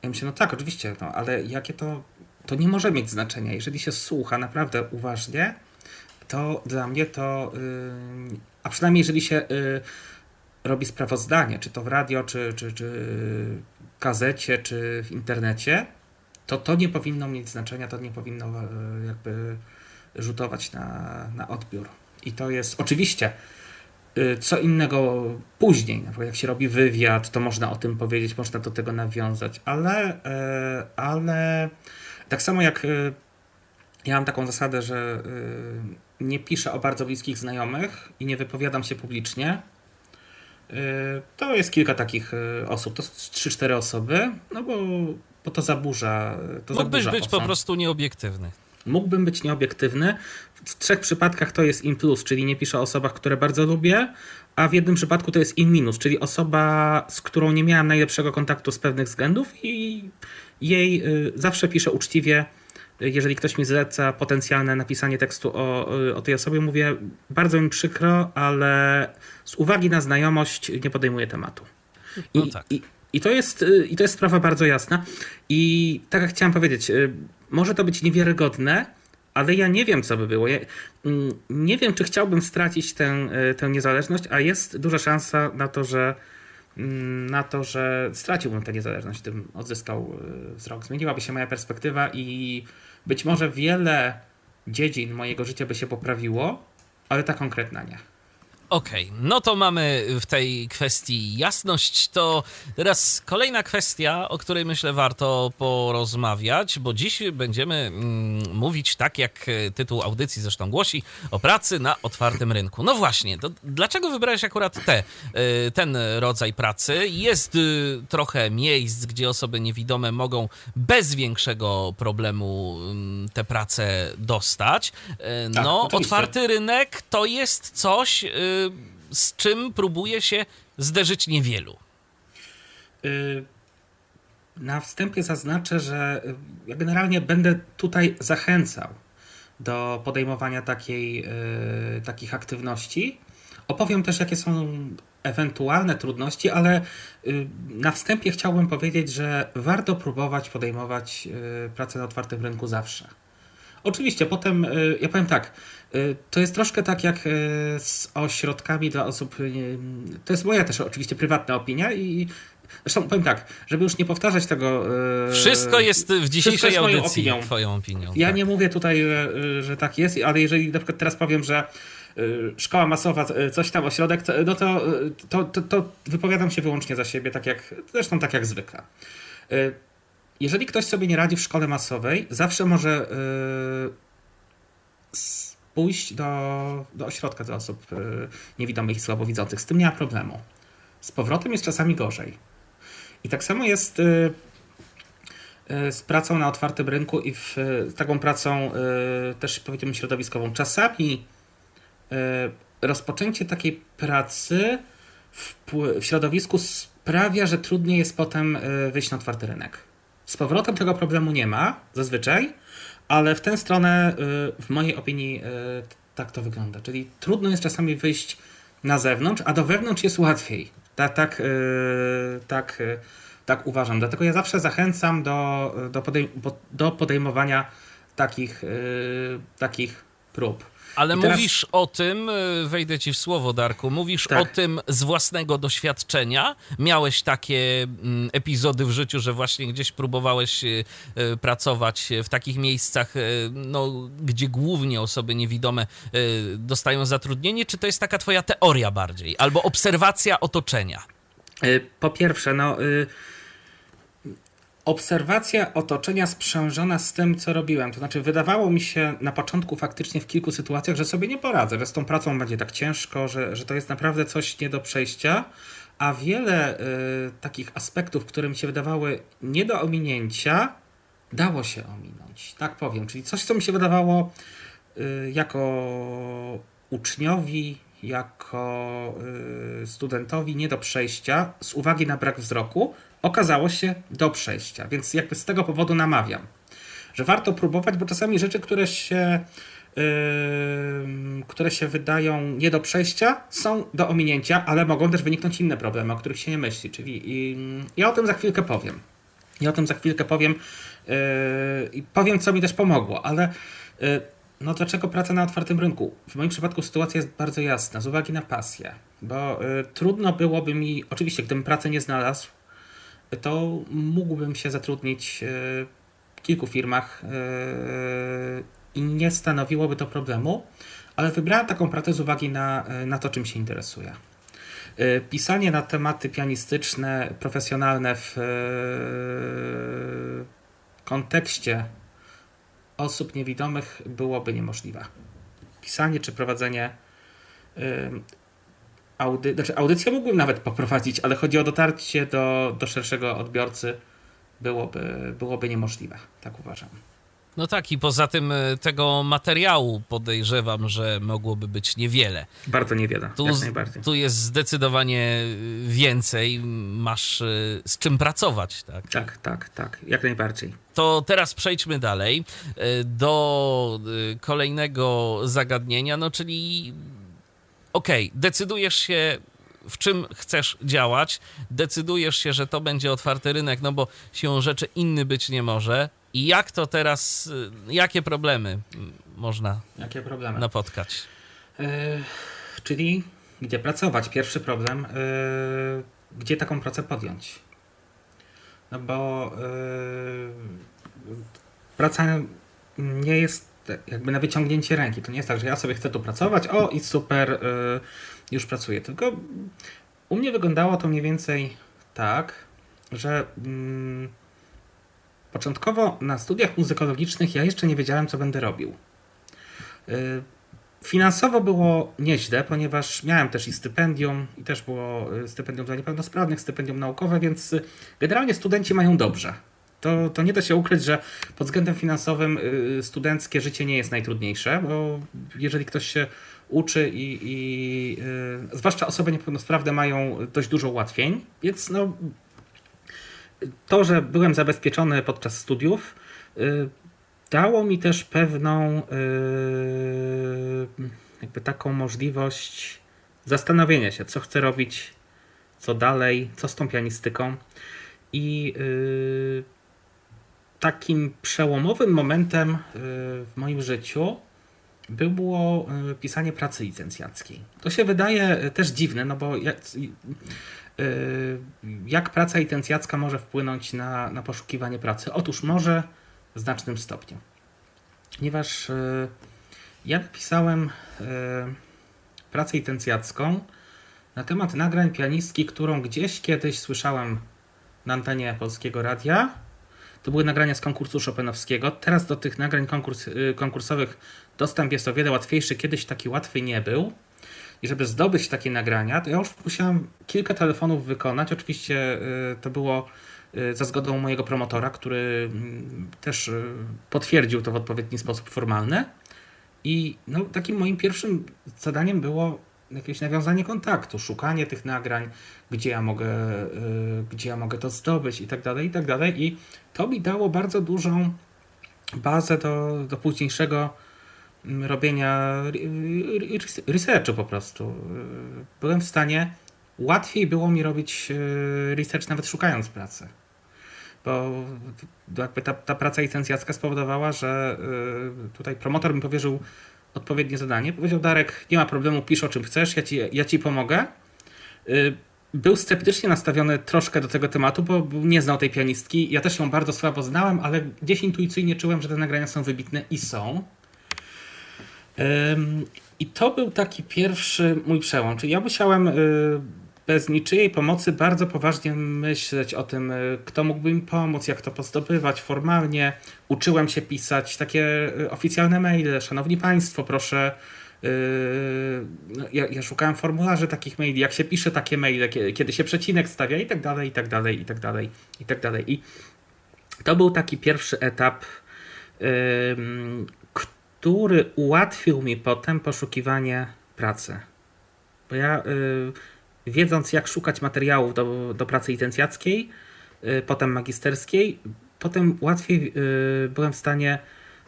Ja myślę, no tak, oczywiście, no, ale jakie to, to nie może mieć znaczenia. Jeżeli się słucha naprawdę uważnie, to dla mnie to, yy, a przynajmniej jeżeli się yy, robi sprawozdanie, czy to w radio, czy, czy, czy w gazecie, czy w internecie, to to nie powinno mieć znaczenia, to nie powinno yy, jakby rzutować na, na odbiór. I to jest oczywiście yy, co innego później, na przykład jak się robi wywiad, to można o tym powiedzieć, można do tego nawiązać, ale, yy, ale tak samo jak yy, ja mam taką zasadę, że yy, nie piszę o bardzo bliskich znajomych i nie wypowiadam się publicznie. To jest kilka takich osób, to trzy cztery osoby, no bo, bo to zaburza. To Mógłbyś zaburza być osąd. po prostu nieobiektywny. Mógłbym być nieobiektywny. W trzech przypadkach to jest in plus, czyli nie piszę o osobach, które bardzo lubię, a w jednym przypadku to jest in minus, czyli osoba, z którą nie miałem najlepszego kontaktu z pewnych względów i jej zawsze piszę uczciwie. Jeżeli ktoś mi zleca potencjalne napisanie tekstu o, o tej osobie, mówię, bardzo mi przykro, ale z uwagi na znajomość nie podejmuję tematu. I, No tak. i, i, to jest, I to jest sprawa bardzo jasna. I tak jak chciałem powiedzieć, może to być niewiarygodne, ale ja nie wiem, co by było. Ja nie wiem, czy chciałbym stracić tę, tę niezależność, a jest duża szansa na to, że na to, że straciłbym tę niezależność, gdybym odzyskał wzrok. Zmieniłaby się moja perspektywa i być może wiele dziedzin mojego życia by się poprawiło, ale ta konkretna nie. Okej, okay, no to mamy w tej kwestii jasność. To teraz kolejna kwestia, o której myślę warto porozmawiać, bo dziś będziemy mm, mówić, tak jak tytuł audycji zresztą głosi, o pracy na otwartym rynku. No właśnie, to dlaczego wybrałeś akurat te, ten rodzaj pracy? Jest trochę miejsc, gdzie osoby niewidome mogą bez większego problemu te prace dostać. Tak, no, oczywiście. Otwarty rynek to jest coś, z czym próbuje się zderzyć niewielu. Na wstępie zaznaczę, że ja generalnie będę tutaj zachęcał do podejmowania takiej, takich aktywności. Opowiem też, jakie są ewentualne trudności, ale na wstępie chciałbym powiedzieć, że warto próbować podejmować pracę na otwartym rynku zawsze. Oczywiście, potem, ja powiem tak, to jest troszkę tak jak z ośrodkami dla osób, to jest moja też oczywiście prywatna opinia i zresztą powiem tak, żeby już nie powtarzać tego... Wszystko jest w dzisiejszej jest audycji opinią. twoją opinią. Ja tak. nie mówię tutaj, że tak jest, ale jeżeli na przykład teraz powiem, że szkoła masowa, coś tam, ośrodek, no to, to, to, to wypowiadam się wyłącznie za siebie, tak jak, zresztą tak jak zwykle. Jeżeli ktoś sobie nie radzi w szkole masowej, zawsze może yy, pójść do, do ośrodka dla osób yy, niewidomych i słabowidzących. Z tym nie ma problemu. Z powrotem jest czasami gorzej. I tak samo jest yy, yy, z pracą na otwartym rynku i w, z taką pracą yy, też powiedziałbym środowiskową. Czasami yy, rozpoczęcie takiej pracy w, w środowisku sprawia, że trudniej jest potem yy, wyjść na otwarty rynek. Z powrotem tego problemu nie ma, zazwyczaj, ale w tę stronę, w mojej opinii, tak to wygląda. Czyli trudno jest czasami wyjść na zewnątrz, a do wewnątrz jest łatwiej. Tak, tak, tak, tak uważam. Dlatego ja zawsze zachęcam do, do, podejm- do podejmowania takich, takich prób. Ale I teraz... mówisz o tym, wejdę ci w słowo, Darku, mówisz tak. o tym z własnego doświadczenia? Miałeś takie mm, epizody w życiu, że właśnie gdzieś próbowałeś y, y, pracować w takich miejscach, y, no, gdzie głównie osoby niewidome y, dostają zatrudnienie? Czy to jest taka twoja teoria bardziej? Albo obserwacja otoczenia? Po pierwsze, no... Y- Obserwacja otoczenia sprzężona z tym, co robiłem. To znaczy, wydawało mi się na początku faktycznie w kilku sytuacjach, że sobie nie poradzę, że z tą pracą będzie tak ciężko, że, że to jest naprawdę coś nie do przejścia, a wiele y, takich aspektów, które mi się wydawały nie do ominięcia, dało się ominąć. Tak powiem. Czyli coś, co mi się wydawało y, jako uczniowi, jako y, studentowi nie do przejścia z uwagi na brak wzroku, okazało się do przejścia, więc jakby z tego powodu namawiam, że warto próbować, bo czasami rzeczy, które się, yy, które się wydają nie do przejścia, są do ominięcia, ale mogą też wyniknąć inne problemy, o których się nie myśli, czyli yy, ja o tym za chwilkę powiem. I o tym za chwilkę powiem. I powiem, co mi też pomogło, ale no dlaczego praca na otwartym rynku? W moim przypadku sytuacja jest bardzo jasna, z uwagi na pasję, bo trudno byłoby mi, oczywiście gdybym pracy nie znalazł, to mógłbym się zatrudnić w kilku firmach i nie stanowiłoby to problemu, ale wybrałem taką pracę z uwagi na, na to, czym się interesuję. Pisanie na tematy pianistyczne, profesjonalne w kontekście osób niewidomych byłoby niemożliwe. Pisanie czy prowadzenie audy... znaczy audycję mógłbym nawet poprowadzić, ale chodzi o dotarcie do, do szerszego odbiorcy byłoby, byłoby niemożliwe, tak uważam. No tak, i poza tym tego materiału podejrzewam, że mogłoby być niewiele. Bardzo niewiele, tu, jak najbardziej. Tu jest zdecydowanie więcej, masz z czym pracować, tak? Tak, tak, tak, jak najbardziej. To teraz przejdźmy dalej do kolejnego zagadnienia, no czyli okej, okay, decydujesz się, w czym chcesz działać, decydujesz się, że to będzie otwarty rynek, no bo siłą rzeczy inny być nie może. I jak to teraz, jakie problemy można jakie problemy? napotkać? Yy, czyli gdzie pracować? Pierwszy problem, yy, gdzie taką pracę podjąć? No bo yy, praca nie jest jakby na wyciągnięcie ręki. To nie jest tak, że ja sobie chcę tu pracować, o i super, yy, już pracuję. Tylko u mnie wyglądało to mniej więcej tak, że yy, początkowo na studiach muzykologicznych ja jeszcze nie wiedziałem, co będę robił. Finansowo było nieźle, ponieważ miałem też i stypendium, i też było stypendium dla niepełnosprawnych, stypendium naukowe, więc generalnie studenci mają dobrze. To, to nie da się ukryć, że pod względem finansowym studenckie życie nie jest najtrudniejsze, bo jeżeli ktoś się uczy i, i yy, zwłaszcza osoby niepełnosprawne mają dość dużo ułatwień, więc no to, że byłem zabezpieczony podczas studiów, yy, dało mi też pewną yy, jakby taką możliwość zastanowienia się, co chcę robić, co dalej, co z tą pianistyką. I yy, takim przełomowym momentem yy, w moim życiu było yy, pisanie pracy licencjackiej. To się wydaje też dziwne, no bo ja, yy, jak praca licencjacka może wpłynąć na, na poszukiwanie pracy? Otóż może w znacznym stopniu. Ponieważ yy, ja napisałem yy, pracę licencjacką na temat nagrań pianistki, którą gdzieś kiedyś słyszałem na antenie Polskiego Radia. To były nagrania z konkursu chopinowskiego. Teraz do tych nagrań konkurs, yy, konkursowych dostęp jest o wiele łatwiejszy. Kiedyś taki łatwy nie był. I żeby zdobyć takie nagrania, to ja już musiałem kilka telefonów wykonać. Oczywiście yy, to było za zgodą mojego promotora, który też potwierdził to w odpowiedni sposób formalny. I no, takim moim pierwszym zadaniem było jakieś nawiązanie kontaktu, szukanie tych nagrań, gdzie ja mogę, gdzie ja mogę to zdobyć i tak dalej, i tak dalej. I to mi dało bardzo dużą bazę do, do późniejszego robienia researchu po prostu. Byłem w stanie, łatwiej było mi robić research nawet szukając pracy. Bo jakby ta, ta praca licencjacka spowodowała, że tutaj promotor mi powierzył odpowiednie zadanie. Powiedział: Darek, nie ma problemu, pisz o czym chcesz, ja ci, ja ci pomogę. Był sceptycznie nastawiony troszkę do tego tematu, bo nie znał tej pianistki. Ja też ją bardzo słabo znałem, ale gdzieś intuicyjnie czułem, że te nagrania są wybitne i są. I to był taki pierwszy mój przełom. Czyli ja musiałem bez niczyjej pomocy bardzo poważnie myśleć o tym, kto mógłby mi pomóc, jak to pozdobywać formalnie. Uczyłem się pisać takie oficjalne maile. Szanowni Państwo, proszę. Ja, ja szukałem formularzy takich maili, jak się pisze takie maile, kiedy, kiedy się przecinek stawia i tak dalej, i tak dalej, i tak dalej, i tak dalej. I to był taki pierwszy etap, który ułatwił mi potem poszukiwanie pracy. Bo ja wiedząc, jak szukać materiałów do, do pracy licencjackiej, potem magisterskiej, potem łatwiej byłem w stanie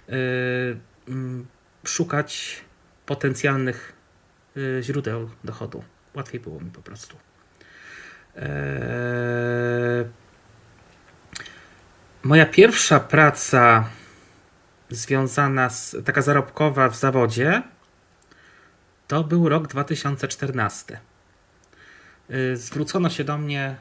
szukać potencjalnych źródeł dochodu. Łatwiej było mi po prostu. Moja pierwsza praca związana z, taka zarobkowa w zawodzie, to był rok dwa tysiące czternasty. Zwrócono się do mnie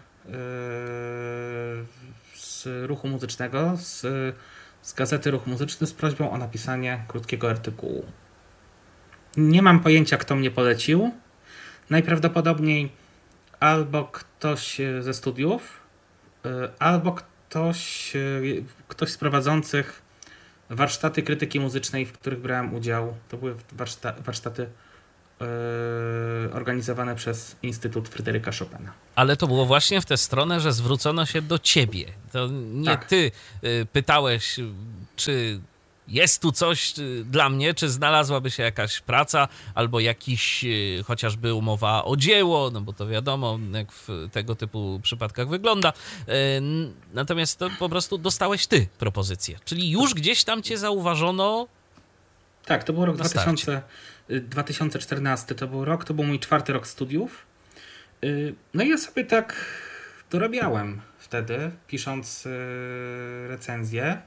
z ruchu muzycznego, z, z gazety Ruch Muzyczny z prośbą o napisanie krótkiego artykułu. Nie mam pojęcia, kto mnie polecił. Najprawdopodobniej albo ktoś ze studiów, albo ktoś, ktoś z prowadzących warsztaty krytyki muzycznej, w których brałem udział. To były warszta, warsztaty yy, organizowane przez Instytut Fryderyka Chopina. Ale to było właśnie w tę stronę, że zwrócono się do ciebie. To nie tak. ty y, pytałeś, czy jest tu coś y, dla mnie, czy znalazłaby się jakaś praca, albo jakiś y, chociażby umowa o dzieło, no bo to wiadomo, jak w tego typu przypadkach wygląda. Y, natomiast to po prostu dostałeś ty propozycję. Czyli już gdzieś tam cię zauważono. Tak, to był rok dwa tysiące czternasty, to był rok, to był mój czwarty rok studiów. No i ja sobie tak dorabiałem wtedy, pisząc recenzję.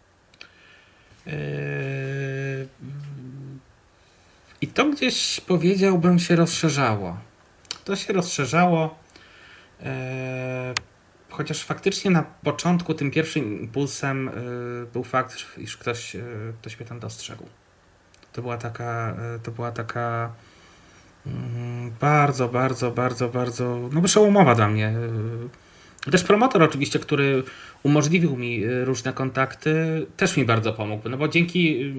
I to gdzieś, powiedziałbym, się rozszerzało. To się rozszerzało, chociaż faktycznie na początku tym pierwszym impulsem był fakt, iż ktoś, ktoś mnie tam dostrzegł. To była taka, to była taka bardzo, bardzo, bardzo, bardzo, no przełomowa dla mnie. Też promotor oczywiście, który umożliwił mi różne kontakty, też mi bardzo pomógł, no bo dzięki,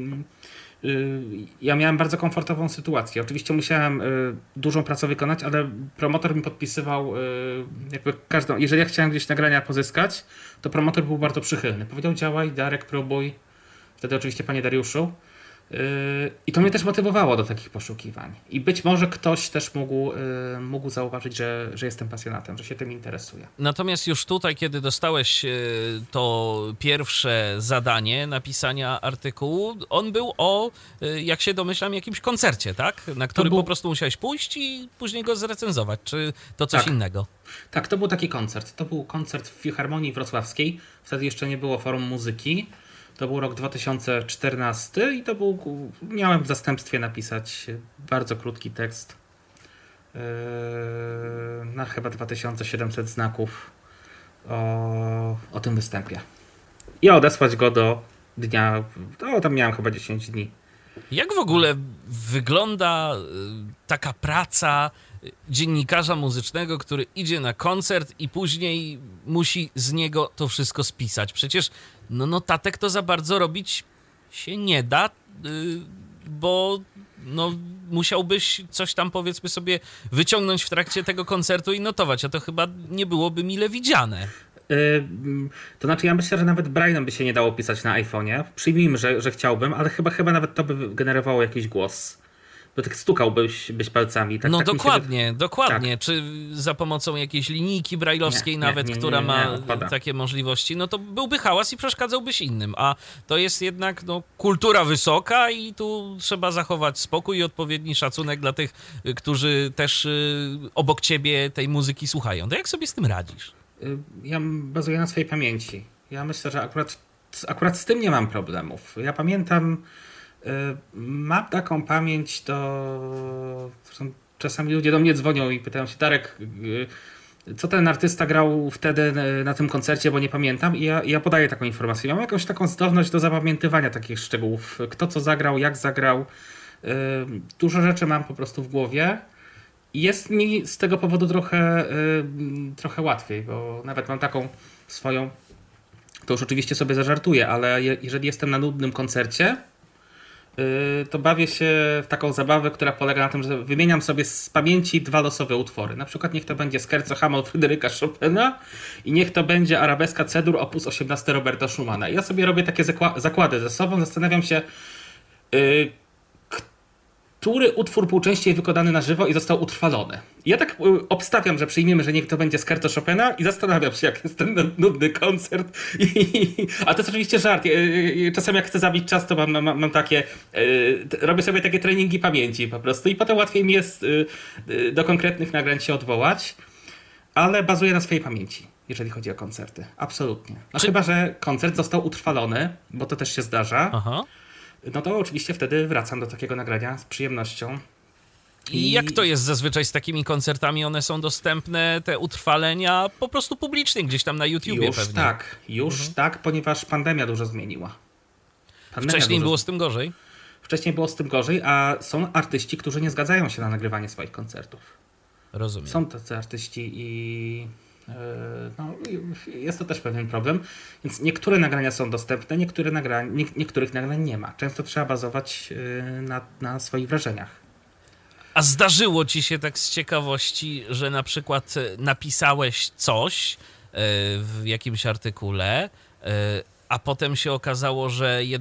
ja miałem bardzo komfortową sytuację. Oczywiście musiałem dużą pracę wykonać, ale promotor mi podpisywał jakby każdą, jeżeli ja chciałem gdzieś nagrania pozyskać, to promotor był bardzo przychylny. Powiedział: działaj, Darek, próbuj. Wtedy oczywiście: panie Dariuszu. I to mnie też motywowało do takich poszukiwań. I być może ktoś też mógł, mógł zauważyć, że, że jestem pasjonatem, że się tym interesuję. Natomiast już tutaj, kiedy dostałeś to pierwsze zadanie napisania artykułu, on był o, jak się domyślam, jakimś koncercie, tak? Na który był... po prostu musiałeś pójść i później go zrecenzować. Czy to coś tak. innego? Tak, to był taki koncert. To był koncert w Filharmonii Wrocławskiej. Wtedy jeszcze nie było Forum Muzyki. To był rok dwa tysiące czternasty i to był, miałem w zastępstwie napisać bardzo krótki tekst yy, na chyba dwa tysiące siedemset znaków o, o tym występie. I odesłać go do dnia, to tam miałem chyba dziesięć dni. Jak w ogóle wygląda taka praca dziennikarza muzycznego, który idzie na koncert i później musi z niego to wszystko spisać? Przecież no notatek to za bardzo robić się nie da, bo no, musiałbyś coś tam, powiedzmy sobie, wyciągnąć w trakcie tego koncertu i notować, a to chyba nie byłoby mile widziane. To znaczy, ja myślę, że nawet Braille'em by się nie dało pisać na iPhone'ie. Przyjmijmy, że, że chciałbym, ale chyba, chyba nawet to by generowało jakiś głos. Bo tak stukałbyś byś palcami. Tak, no tak dokładnie, się... dokładnie. Tak. Czy za pomocą jakiejś linijki brajlowskiej nie, nawet, nie, nie, która nie, ma nie, takie możliwości, no to byłby hałas i przeszkadzałbyś innym. A to jest jednak no, kultura wysoka i tu trzeba zachować spokój i odpowiedni szacunek dla tych, którzy też y, obok ciebie tej muzyki słuchają. To jak sobie z tym radzisz? Ja bazuję na swojej pamięci. Ja myślę, że akurat, akurat z tym nie mam problemów. Ja pamiętam, mam taką pamięć, to czasami ludzie do mnie dzwonią i pytają się: Darek, co ten artysta grał wtedy na tym koncercie, bo nie pamiętam. I ja, ja podaję taką informację. Mam jakąś taką zdolność do zapamiętywania takich szczegółów. Kto co zagrał, jak zagrał. Dużo rzeczy mam po prostu w głowie. I jest mi z tego powodu trochę, trochę łatwiej, bo nawet mam taką swoją, to już oczywiście sobie zażartuję, ale jeżeli jestem na nudnym koncercie, to bawię się w taką zabawę, która polega na tym, że wymieniam sobie z pamięci dwa losowe utwory. Na przykład niech to będzie Scherzo Hamon Fryderyka Chopina i niech to będzie Arabeska C-dur opus osiemnaście Roberta Schumana. I ja sobie robię takie zakła- zakłady ze sobą, zastanawiam się, yy, który utwór był częściej wykonany na żywo i został utrwalony. I ja tak obstawiam, że przyjmiemy, że niech to będzie Scherzo Chopina i zastanawiam się, jak jest ten nudny koncert. I, a to jest oczywiście żart. Czasem jak chcę zabić czas, to mam, mam, mam takie, robię sobie takie treningi pamięci po prostu i potem łatwiej mi jest do konkretnych nagrań się odwołać, ale bazuję na swojej pamięci. jeżeli chodzi o koncerty. Absolutnie. No Czy... chyba, że koncert został utrwalony, bo to też się zdarza. Aha. No to oczywiście wtedy wracam do takiego nagrania z przyjemnością. I jak to jest zazwyczaj z takimi koncertami? One są dostępne, te utrwalenia, po prostu publicznie, gdzieś tam na YouTubie już pewnie. Tak, już mhm. tak, ponieważ pandemia dużo zmieniła. Pandemia Wcześniej dużo... było z tym gorzej? Wcześniej było z tym gorzej, a są artyści, którzy nie zgadzają się na nagrywanie swoich koncertów. Rozumiem. Są tacy artyści i yy, no, jest to też pewien problem. Więc niektóre nagrania są dostępne, niektóre nagra... nie, niektórych nagrań nie ma. Często trzeba bazować yy, na, na swoich wrażeniach. A zdarzyło ci się tak z ciekawości, że na przykład napisałeś coś w jakimś artykule, a potem się okazało, że